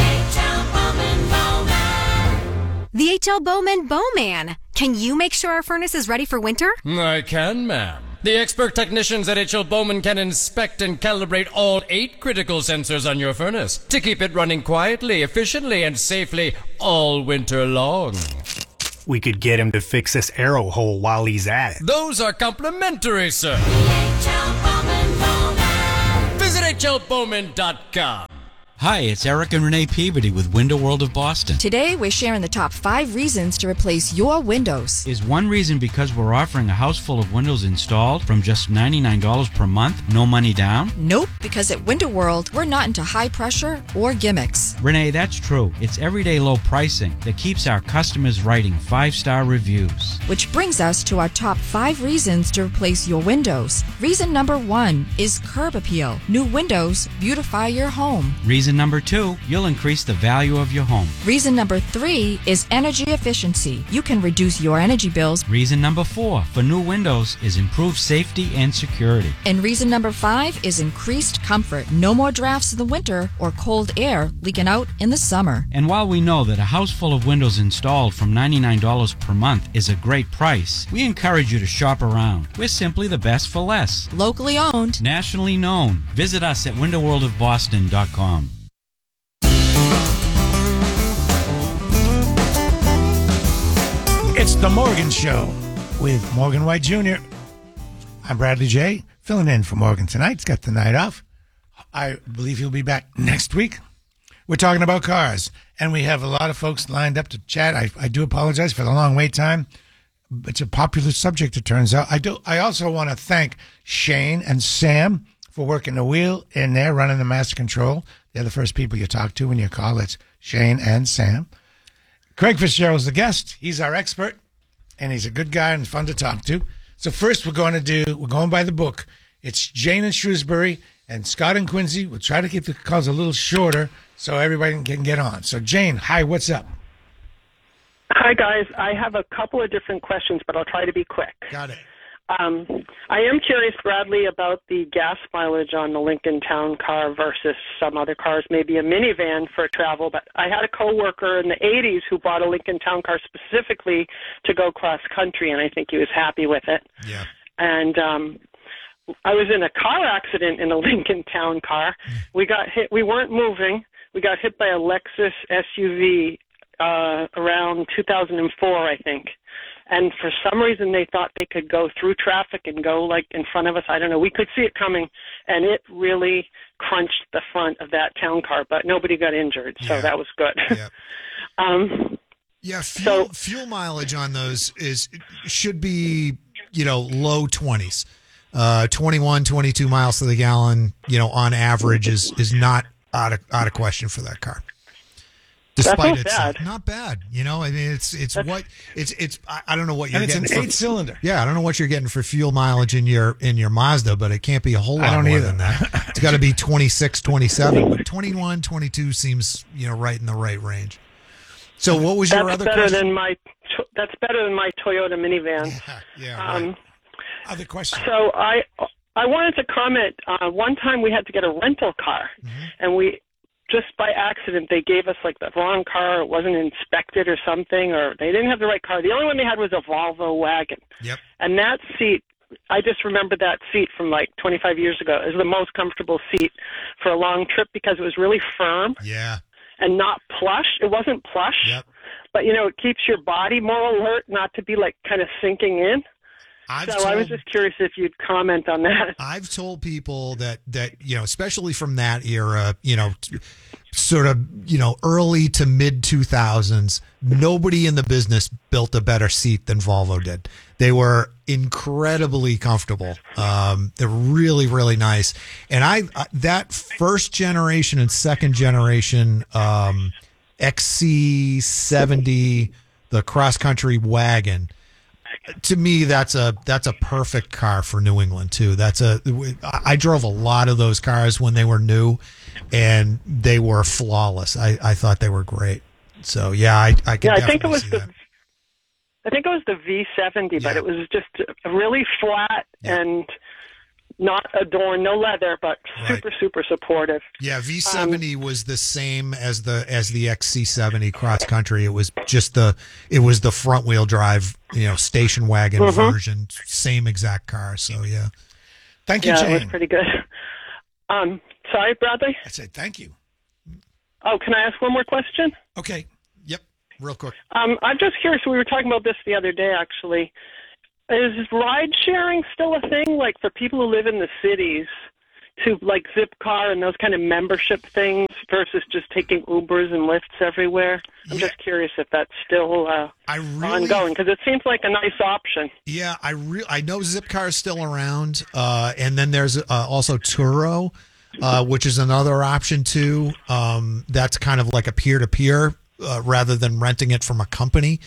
[SPEAKER 30] The H.L. Bowman Bowman. Can you make sure our furnace is ready for winter?
[SPEAKER 9] I can, ma'am. The expert technicians at H.L. Bowman can inspect and calibrate all 8 critical sensors on your furnace to keep it running quietly, efficiently, and safely all winter long.
[SPEAKER 11] We could get him to fix this arrow hole while he's at it.
[SPEAKER 9] Those are complimentary, sir. Visit hlbowman.com.
[SPEAKER 13] Hi, it's Eric and Renee Peabody with Window World of Boston.
[SPEAKER 14] Today, we're sharing the top 5 reasons to replace your windows.
[SPEAKER 13] Is one reason because we're offering a house full of windows installed from just $99 per month, no money down?
[SPEAKER 14] Nope, because at Window World, we're not into high pressure or gimmicks.
[SPEAKER 13] Renee, that's true. It's everyday low pricing that keeps our customers writing 5-star reviews.
[SPEAKER 14] Which brings us to our top 5 reasons to replace your windows. Reason number 1 is curb appeal. New windows beautify your home.
[SPEAKER 13] Reason number 2, you'll increase the value of your home.
[SPEAKER 14] Reason number 3 is energy efficiency. You can reduce your energy bills.
[SPEAKER 13] Reason number 4 for new windows is improved safety and security.
[SPEAKER 14] And reason number 5 is increased comfort. No more drafts in the winter or cold air leaking out in the summer.
[SPEAKER 13] And while we know that a house full of windows installed from $99 per month is a great price, we encourage you to shop around. We're simply the best for less.
[SPEAKER 14] Locally owned.
[SPEAKER 13] Nationally known. Visit us at windowworldofboston.com.
[SPEAKER 3] It's The Morgan Show with Morgan White Jr. I'm Bradley J., filling in for Morgan tonight. He's got the night off. I believe he'll be back next week. We're talking about cars, and we have a lot of folks lined up to chat. I do apologize for the long wait time. It's a popular subject, it turns out. I also want to thank Shane and Sam for working the wheel in there, running the master control. They're the first people you talk to when you call. It's Shane and Sam. Craig Fitzgerald's the guest. He's our expert, and he's a good guy and fun to talk to. So first we're going by the book. It's Jane in Shrewsbury and Scott and Quincy. We'll try to keep the calls a little shorter so everybody can get on. So Jane, hi, what's up?
[SPEAKER 16] Hi, guys. I have a couple of different questions, but I'll try to be quick.
[SPEAKER 2] Got it.
[SPEAKER 16] I am curious, Bradley, about the gas mileage on the Lincoln Town Car versus some other cars, maybe a minivan for travel. But I had a coworker in the 80s who bought a Lincoln Town Car specifically to go cross country, and I think he was happy with it.
[SPEAKER 2] Yeah.
[SPEAKER 16] And I was in a car accident in a Lincoln Town Car. We got hit. We weren't moving. We got hit by a Lexus SUV around 2004, I think. And for some reason, they thought they could go through traffic and go like in front of us. I don't know. We could see it coming, and it really crunched the front of that town car, but nobody got injured, so that was good.
[SPEAKER 2] Yeah. Fuel mileage on those should be low 20s, 21, 22 miles to the gallon. On average is not out of question for that car. Despite it's not bad, I mean, it's I don't know what you're getting.
[SPEAKER 3] It's an 8-cylinder.
[SPEAKER 2] Yeah, I don't know what you're getting for fuel mileage in your Mazda, but it can't be a whole lot more than that. It's got to be 26, 27, but 21, 22 seems right in the right range. So what was your other question?
[SPEAKER 16] That's better than my Toyota minivan.
[SPEAKER 2] Yeah. Right.
[SPEAKER 3] Other question.
[SPEAKER 16] So I wanted to comment. One time we had to get a rental car, and we. Just by accident, they gave us like the wrong car. It wasn't inspected or something, or they didn't have the right car. The only one they had was a Volvo wagon.
[SPEAKER 2] Yep.
[SPEAKER 16] And that seat, I just remember that seat from like 25 years ago. It was the most comfortable seat for a long trip because it was really firm.
[SPEAKER 2] Yeah.
[SPEAKER 16] And not plush. It wasn't plush.
[SPEAKER 2] Yep.
[SPEAKER 16] But, it keeps your body more alert, not to be like kind of sinking in. I was just curious if you'd comment on that.
[SPEAKER 2] I've told people that especially from that era, sort of, early to mid 2000s, nobody in the business built a better seat than Volvo did. They were incredibly comfortable. They're really, really nice. And that first generation and second generation XC70, the cross country wagon. To me, that's a perfect car for New England too. I drove a lot of those cars when they were new, and they were flawless. I thought they were great. So yeah, I can definitely see that.
[SPEAKER 16] I think it was the V70, but it was just really flat and not adorned, no leather, but super supportive.
[SPEAKER 2] Yeah, V70 was the same as the XC70 cross country. It was just the front wheel drive, station wagon version, same exact car. So yeah,
[SPEAKER 3] thank you, Jane.
[SPEAKER 16] It was pretty good. Sorry, Bradley.
[SPEAKER 3] I said thank you.
[SPEAKER 16] Oh, can I ask one more question?
[SPEAKER 3] Okay.
[SPEAKER 2] Yep. Real quick.
[SPEAKER 16] I'm just curious. We were talking about this the other day, actually. Is ride sharing still a thing, like for people who live in the cities, to like Zipcar and those kind of membership things versus just taking Ubers and Lyfts everywhere? I'm just curious if that's still ongoing, because it seems like a nice option.
[SPEAKER 2] Yeah, I know Zipcar is still around, and then there's also Turo, which is another option too. That's kind of like a peer-to-peer rather than renting it from a company.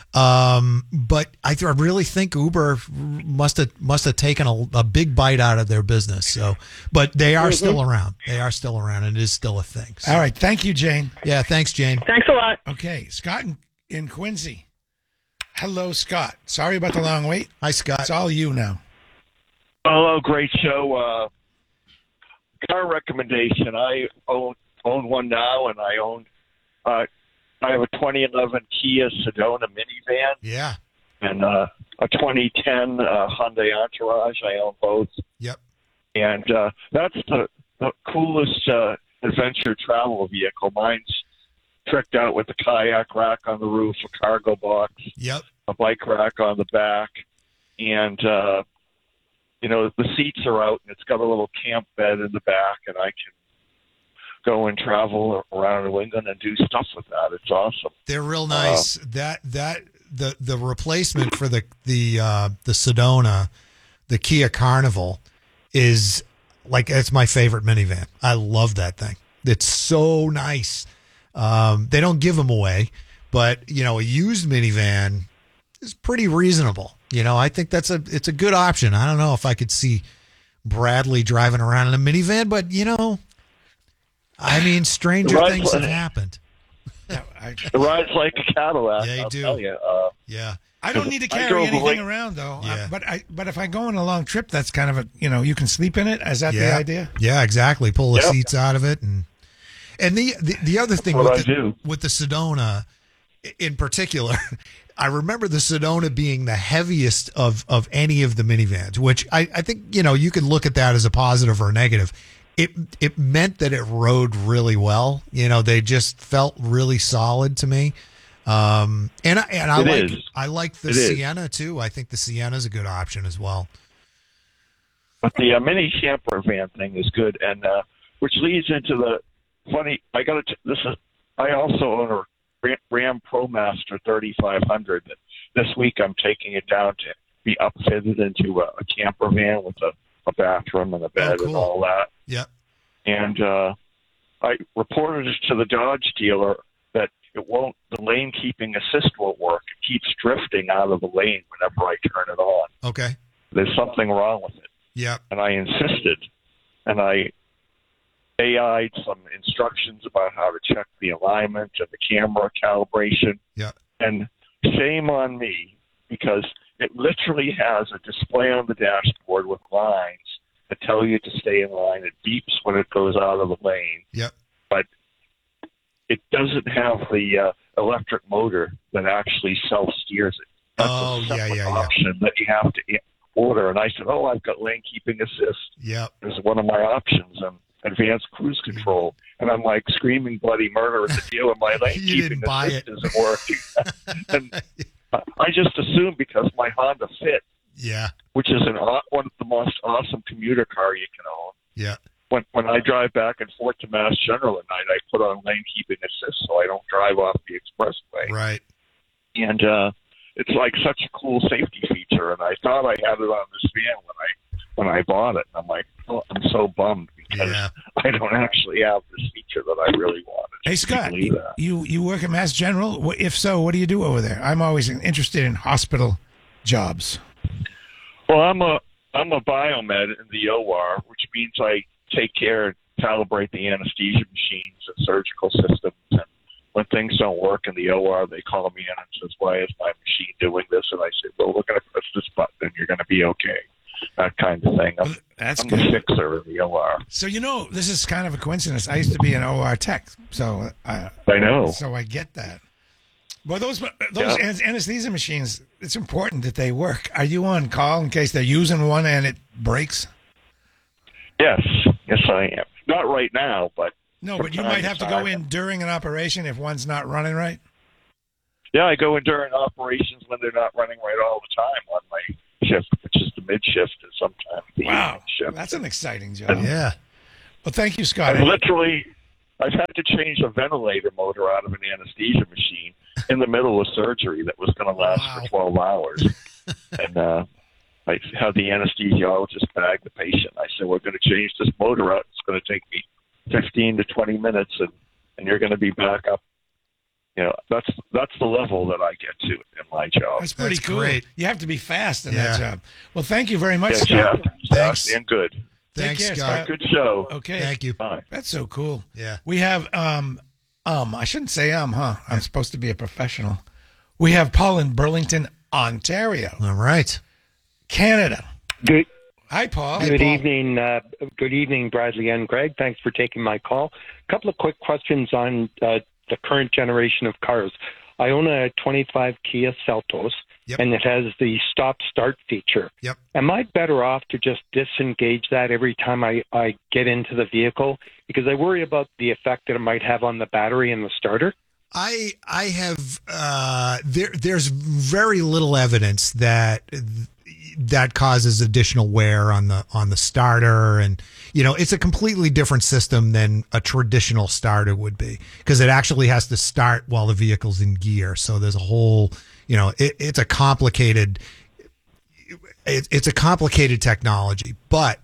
[SPEAKER 2] But I really think Uber must have taken a big bite out of their business. So, but they are still around. They are still around, and it is still a thing. So.
[SPEAKER 3] All right. Thank you, Jane.
[SPEAKER 2] Yeah. Thanks, Jane.
[SPEAKER 16] Thanks a lot.
[SPEAKER 3] Okay. Scott in Quincy. Hello, Scott. Sorry about the long wait.
[SPEAKER 2] Hi, Scott.
[SPEAKER 3] It's all you now.
[SPEAKER 1] Hello. Great show. Car recommendation. I own one now, and I have a 2011 Kia Sedona minivan.
[SPEAKER 2] Yeah.
[SPEAKER 1] And a 2010 Hyundai Entourage. I own both.
[SPEAKER 2] Yep.
[SPEAKER 1] And that's the coolest adventure travel vehicle. Mine's tricked out with a kayak rack on the roof, a cargo box, a bike rack on the back, and the seats are out, and it's got a little camp bed in the back, and I can go and travel around New England and do stuff with that. It's awesome.
[SPEAKER 2] They're real nice. The replacement for the Sedona, the Kia Carnival, is like, it's my favorite minivan. I love that thing. It's so nice. They don't give them away, but a used minivan is pretty reasonable. I think it's a good option. I don't know if I could see Bradley driving around in a minivan, but stranger things have happened.
[SPEAKER 1] It rides like a Cadillac.
[SPEAKER 2] Yeah, you do.
[SPEAKER 1] Tell you.
[SPEAKER 2] Yeah.
[SPEAKER 3] I don't need to carry anything around, though.
[SPEAKER 2] Yeah.
[SPEAKER 3] But if I go on a long trip, that's kind of you can sleep in it. Is that the idea?
[SPEAKER 2] Yeah, exactly. Pull the seats out of it, and the other thing with the Sedona, in particular, I remember the Sedona being the heaviest of any of the minivans, which I think you could look at that as a positive or a negative. It meant that it rode really well. They just felt really solid to me. I like the Sienna too. I think the Sienna is a good option as well.
[SPEAKER 1] But the mini camper van thing is good, and which leads into the funny. I also own a Ram ProMaster 3500. That this week I'm taking it down to be upfitted into a camper van with a bathroom and a bed and all that.
[SPEAKER 2] Yep.
[SPEAKER 1] And I reported it to the Dodge dealer that the lane keeping assist won't work. It keeps drifting out of the lane whenever I turn it on.
[SPEAKER 2] Okay.
[SPEAKER 1] There's something wrong with it.
[SPEAKER 2] Yep.
[SPEAKER 1] And I insisted, and I AI'd some instructions about how to check the alignment of the camera calibration.
[SPEAKER 2] Yeah.
[SPEAKER 1] And shame on me, because it literally has a display on the dashboard with lines that tell you to stay in line. It beeps when it goes out of the lane.
[SPEAKER 2] Yep.
[SPEAKER 1] But it doesn't have the electric motor that actually self-steers it. That's a separate option that you have to order. And I said, I've got lane keeping assist.
[SPEAKER 2] Yep.
[SPEAKER 1] It's one of my options, and advanced cruise control. And I'm like screaming bloody murder at the dealer. My lane keeping assist isn't working. And I just assumed because my Honda Fit, which is one of the most awesome commuter car you can own.
[SPEAKER 2] Yeah.
[SPEAKER 1] When I drive back and forth to Mass General at night, I put on lane keeping assist so I don't drive off the expressway.
[SPEAKER 2] Right.
[SPEAKER 1] And it's like such a cool safety feature. And I thought I had it on this van when I bought it. And I'm like, I'm so bummed because I don't actually have this feature that I really wanted.
[SPEAKER 3] Hey, Scott, you work at Mass General? If so, what do you do over there? I'm always interested in hospital jobs.
[SPEAKER 1] Well, I'm a biomed in the OR, which means I take care and calibrate the anesthesia machines and surgical systems and when things don't work in the OR, they call me in and says, "Why is my machine doing this?" And I say, "Well, we're going to press this button, and you're going to be okay." That kind of thing. I'm the fixer in the OR.
[SPEAKER 3] So this is kind of a coincidence. I used to be an OR tech, so
[SPEAKER 1] I know.
[SPEAKER 3] So I get that. Well, those anesthesia machines, it's important that they work. Are you on call in case they're using one and it breaks?
[SPEAKER 1] Yes, I am. Not right now, but
[SPEAKER 3] no. But you might have to go in during an operation if one's not running right.
[SPEAKER 1] Yeah, I go in during operations when they're not running right all the time on my shift, which is the mid shift, and sometimes the evening shift.
[SPEAKER 3] That's an exciting job. Yeah. Well, thank you, Scott.
[SPEAKER 1] I've had to change a ventilator motor out of an anesthesia machine in the middle of surgery that was going to last for 12 hours. And I had the anesthesiologist bag the patient. I said, "We're going to change this motor out. It's going to take me 15 to 20 minutes, and you're going to be back up." That's the level that I get to in my job.
[SPEAKER 3] That's pretty cool. Great. You have to be fast in that job. Well, thank you very much, Scott.
[SPEAKER 1] Thanks. And good.
[SPEAKER 2] Thanks,
[SPEAKER 3] care,
[SPEAKER 2] Scott.
[SPEAKER 1] Good show.
[SPEAKER 3] Okay.
[SPEAKER 2] Thank you.
[SPEAKER 1] Bye.
[SPEAKER 3] That's so cool.
[SPEAKER 2] Yeah.
[SPEAKER 3] We have I shouldn't say huh? I'm supposed to be a professional. We have Paul in Burlington, Ontario.
[SPEAKER 2] All right.
[SPEAKER 3] Canada.
[SPEAKER 4] Good.
[SPEAKER 3] Hi, Paul.
[SPEAKER 4] Good evening. Good evening, Bradley and Greg. Thanks for taking my call. A couple of quick questions on the current generation of cars. I own a 25 Kia Seltos, and it has the stop-start feature.
[SPEAKER 2] Yep.
[SPEAKER 4] Am I better off to just disengage that every time I get into the vehicle? Because I worry about the effect that it might have on the battery and the starter.
[SPEAKER 2] I have there's very little evidence that causes additional wear on the starter, and it's a completely different system than a traditional starter would be, because it actually has to start while the vehicle's in gear. So there's a whole it's a complicated technology, but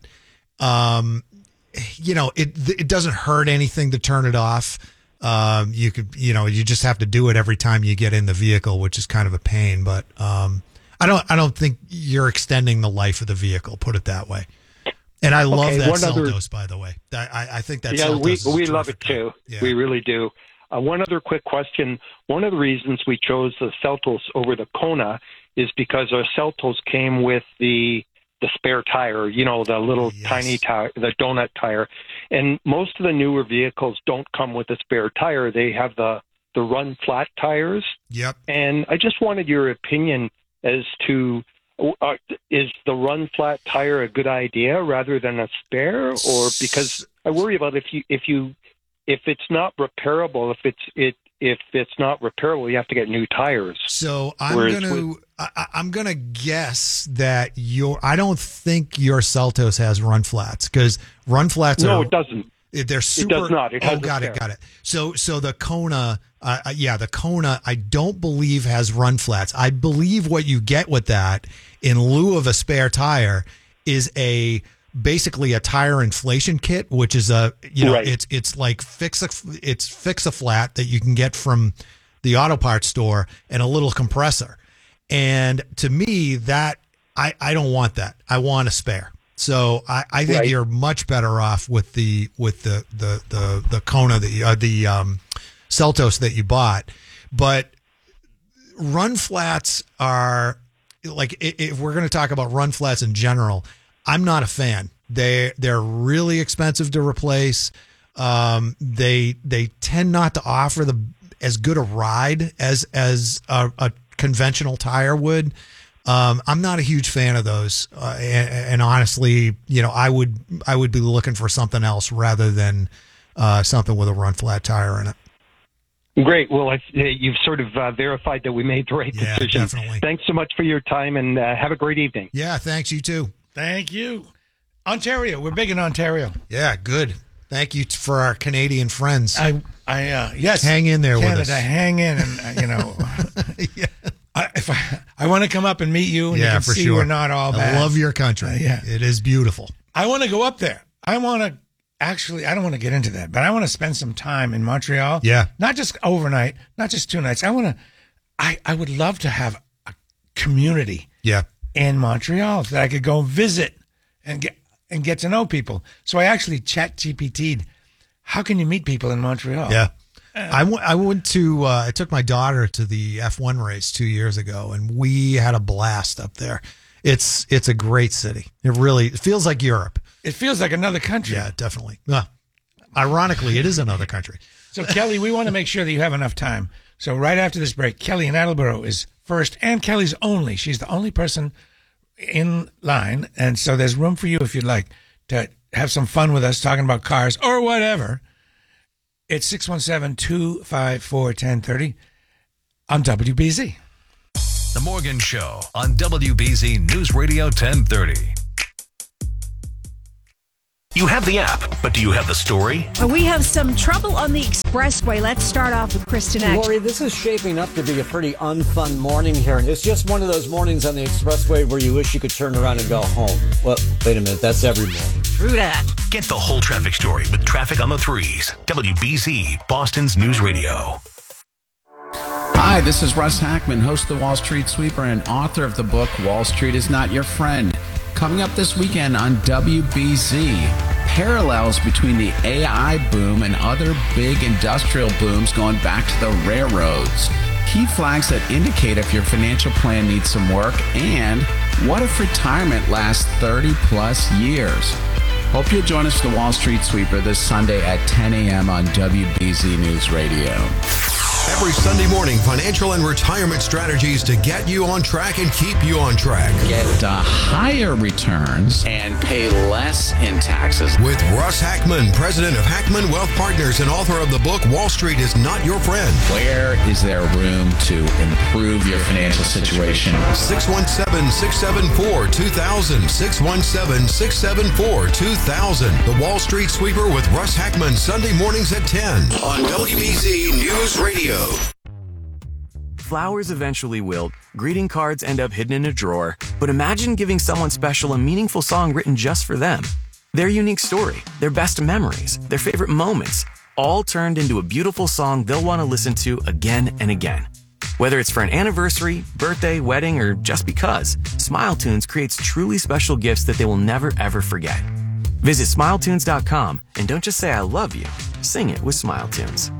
[SPEAKER 2] it doesn't hurt anything to turn it off. You just have to do it every time you get in the vehicle, which is kind of a pain, but I don't think you're extending the life of the vehicle, put it that way. And I love that Seltos, by the way. I think that Seltos
[SPEAKER 4] we love it too. Yeah. We really do. One other quick question. One of the reasons we chose the Seltos over the Kona is because our Seltos came with the spare tire, the little tiny tire, the donut tire. And most of the newer vehicles don't come with a spare tire. They have the run flat tires.
[SPEAKER 2] Yep.
[SPEAKER 4] And I just wanted your opinion as to is the run flat tire a good idea rather than a spare, or because I worry about if it's not repairable, if it's not repairable, you have to get new tires.
[SPEAKER 2] So I'm gonna guess that I don't think your Seltos has run flats, because run flats
[SPEAKER 4] it doesn't.
[SPEAKER 2] They're super.
[SPEAKER 4] It does not. It has
[SPEAKER 2] got it. So the Kona, the Kona, I don't believe has run flats. I believe what you get with that, in lieu of a spare tire, is basically a tire inflation kit, which is it's like fix a flat that you can get from the auto parts store, and a little compressor. And to me, that I don't want that. I want a spare. So I think you're much better off with the Kona, the Seltos that you bought. But run flats are like, if we're going to talk about run flats in general, I'm not a fan. They're really expensive to replace. They tend not to offer as good a ride as a conventional tire would. I'm not a huge fan of those, and honestly, I would be looking for something else rather than something with a run flat tire in it.
[SPEAKER 4] Great. Well, you've sort of verified that we made the right decision.
[SPEAKER 2] Definitely.
[SPEAKER 4] Thanks so much for your time, and have a great evening.
[SPEAKER 2] Yeah, thanks. You too.
[SPEAKER 3] Thank you. Ontario. We're big in Ontario.
[SPEAKER 2] Yeah, good. Thank you for our Canadian friends.
[SPEAKER 3] Yes.
[SPEAKER 2] Hang in there
[SPEAKER 3] Canada,
[SPEAKER 2] with us.
[SPEAKER 3] Hang in, and
[SPEAKER 2] yeah.
[SPEAKER 3] I want to come up and meet you, and you can see we're not all bad.
[SPEAKER 2] I love your country. It is beautiful.
[SPEAKER 3] I want to go up there. I don't want to get into that, but I want to spend some time in Montreal.
[SPEAKER 2] Yeah.
[SPEAKER 3] Not just overnight, not just 2 nights. I would love to have a community in Montreal that I could go visit and get to know people. So I actually ChatGPT'd, how can you meet people in Montreal?
[SPEAKER 2] Yeah. I took my daughter to the F1 race 2 years ago, and we had a blast up there. It's a great city. It feels like Europe.
[SPEAKER 3] It feels like another country.
[SPEAKER 2] Yeah, definitely. Ironically, it is another country.
[SPEAKER 3] So, Kelly, we want to make sure that you have enough time. So right after this break, Kelly in Attleboro is first, and Kelly's only. She's the only person in line, and so there's room for you if you'd like to have some fun with us talking about cars or whatever. It's 617-254-1030 on WBZ.
[SPEAKER 6] The Morgan Show on WBZ News Radio 1030. You have the app, but do you have the story?
[SPEAKER 15] We have some trouble on the expressway. Let's start off with Kristen Eck.
[SPEAKER 17] Lori, this is shaping up to be a pretty unfun morning here. It's just one of those mornings on the expressway where you wish you could turn around and go home. Well, wait a minute. That's every morning.
[SPEAKER 15] True that.
[SPEAKER 6] Get the whole traffic story with Traffic on the Threes. WBZ, Boston's News Radio.
[SPEAKER 18] Hi, this is Russ Hackman, host of the Wall Street Sweeper and author of the book Wall Street is Not Your Friend. Coming up this weekend on WBZ, parallels between the AI boom and other big industrial booms going back to the railroads. Key flags that indicate if your financial plan needs some work, and what if retirement lasts 30 plus years. Hope you'll join us for the Wall Street Sweeper this Sunday at 10 a.m. on WBZ News Radio.
[SPEAKER 19] Every Sunday morning, financial and retirement strategies to get you on track and keep you on track.
[SPEAKER 18] Get higher returns and pay less in taxes.
[SPEAKER 19] With Russ Hackman, president of Hackman Wealth Partners and author of the book Wall Street is Not Your Friend.
[SPEAKER 18] Where is there room to improve your financial situation?
[SPEAKER 19] 617-674-2000. 617-674-2000. The Wall Street Sweeper with Russ Hackman, Sunday mornings at 10 on WBZ News Radio.
[SPEAKER 20] Flowers eventually wilt, greeting cards end up hidden in a drawer, but imagine giving someone special a meaningful song written just for them. Their unique story, their best memories, their favorite moments, all turned into a beautiful song they'll want to listen to again and again. Whether it's for an anniversary, birthday, wedding, or just because, SmileTunes creates truly special gifts that they will never ever forget. Visit SmileTunes.com and don't just say I love you, sing it with SmileTunes.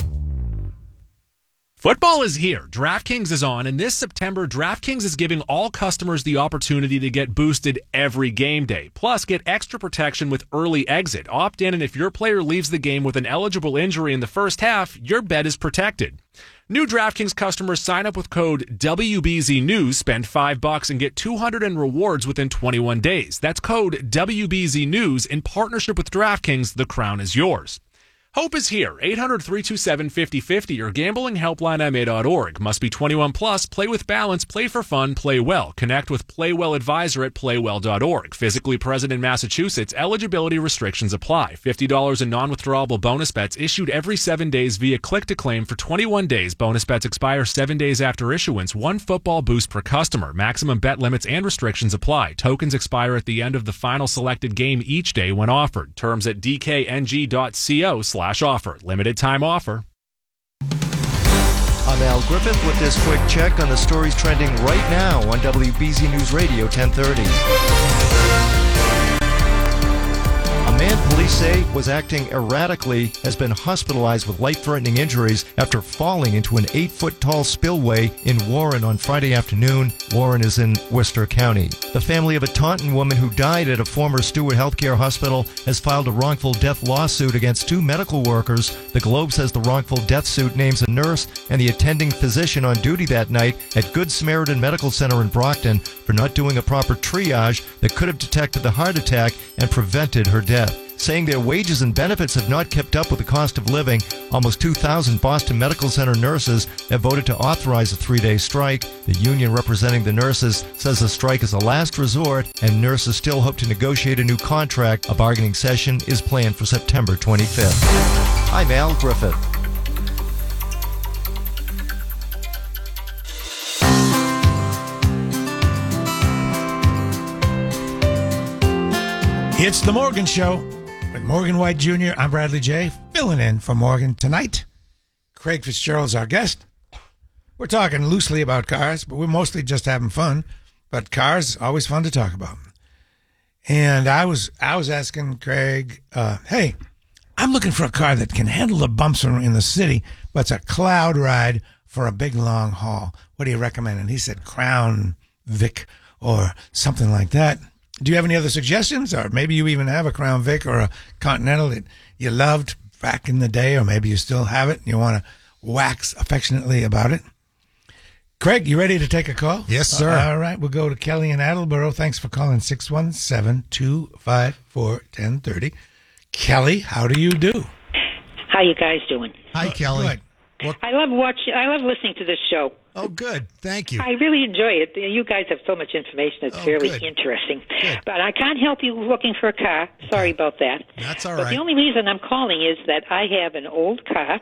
[SPEAKER 21] Football is here. DraftKings is on, and this September, DraftKings is giving all customers the opportunity to get boosted every game day. Plus, get extra protection with early exit. Opt in, and if your player leaves the game with an eligible injury in the first half, your bet is protected. New DraftKings customers sign up with code WBZNews, spend $5 and get $200 in rewards within 21 days. That's code WBZNews in partnership with DraftKings. The crown is yours. Hope is here. 800-327-5050 or gamblinghelplinema.org. Must be 21 plus. Play with balance. Play for fun. Play well. Connect with Playwell Advisor at playwell.org. Physically present in Massachusetts. Eligibility restrictions apply. $50 in non-withdrawable bonus bets issued every 7 days via click-to-claim for 21 days. Bonus bets expire 7 days after issuance. One football boost per customer. Maximum bet limits and restrictions apply. Tokens expire at the end of the final selected game each day when offered. Terms at dkng.co/offer. Limited time offer.
[SPEAKER 22] I'm Al Griffith with this quick check on the stories trending right now on WBZ News Radio 1030. A man police say was acting erratically has been hospitalized with life-threatening injuries after falling into an 8-foot-tall spillway in Warren on Friday afternoon. Warren is in Worcester County. The family of a Taunton woman who died at a former Stewart Healthcare hospital has filed a wrongful death lawsuit against 2 medical workers. The Globe says the wrongful death suit names a nurse and the attending physician on duty that night at Good Samaritan Medical Center in Brockton for not doing a proper triage that could have detected the heart attack and prevented her death. Saying their wages and benefits have not kept up with the cost of living, almost 2,000 Boston Medical Center nurses have voted to authorize a 3-day strike. The union representing the nurses says the strike is a last resort, and nurses still hope to negotiate a new contract. A bargaining session is planned for September 25th. I'm Al Griffith.
[SPEAKER 3] It's The Morgan Show with Morgan White Jr. I'm Bradley J. filling in for Morgan tonight. Craig Fitzgerald's our guest. We're talking loosely about cars, but we're mostly just having fun. But cars, always fun to talk about. And I was asking Craig, hey, I'm looking for a car that can handle the bumps in the city, but it's a cloud ride for a big, long haul. What do you recommend? And he said Crown Vic or something like that. Do you have any other suggestions? Or maybe you even have a Crown Vic or a Continental that you loved back in the day, or maybe you still have it and you want to wax affectionately about it. Craig, you ready to take a call?
[SPEAKER 2] Yes, sir.
[SPEAKER 3] All right, we'll go to Kelly in Attleboro. Thanks for calling 617-254-1030. Kelly, how do you do?
[SPEAKER 5] How you guys doing?
[SPEAKER 2] Hi, Kelly.
[SPEAKER 5] Good. I love listening to this show.
[SPEAKER 2] Oh, good. Thank you.
[SPEAKER 5] I really enjoy it. You guys have so much information. It's fairly interesting.
[SPEAKER 2] Good.
[SPEAKER 5] But I can't help you looking for a car. Sorry about that.
[SPEAKER 2] That's all
[SPEAKER 5] right. But the only reason I'm calling is that I have an old car.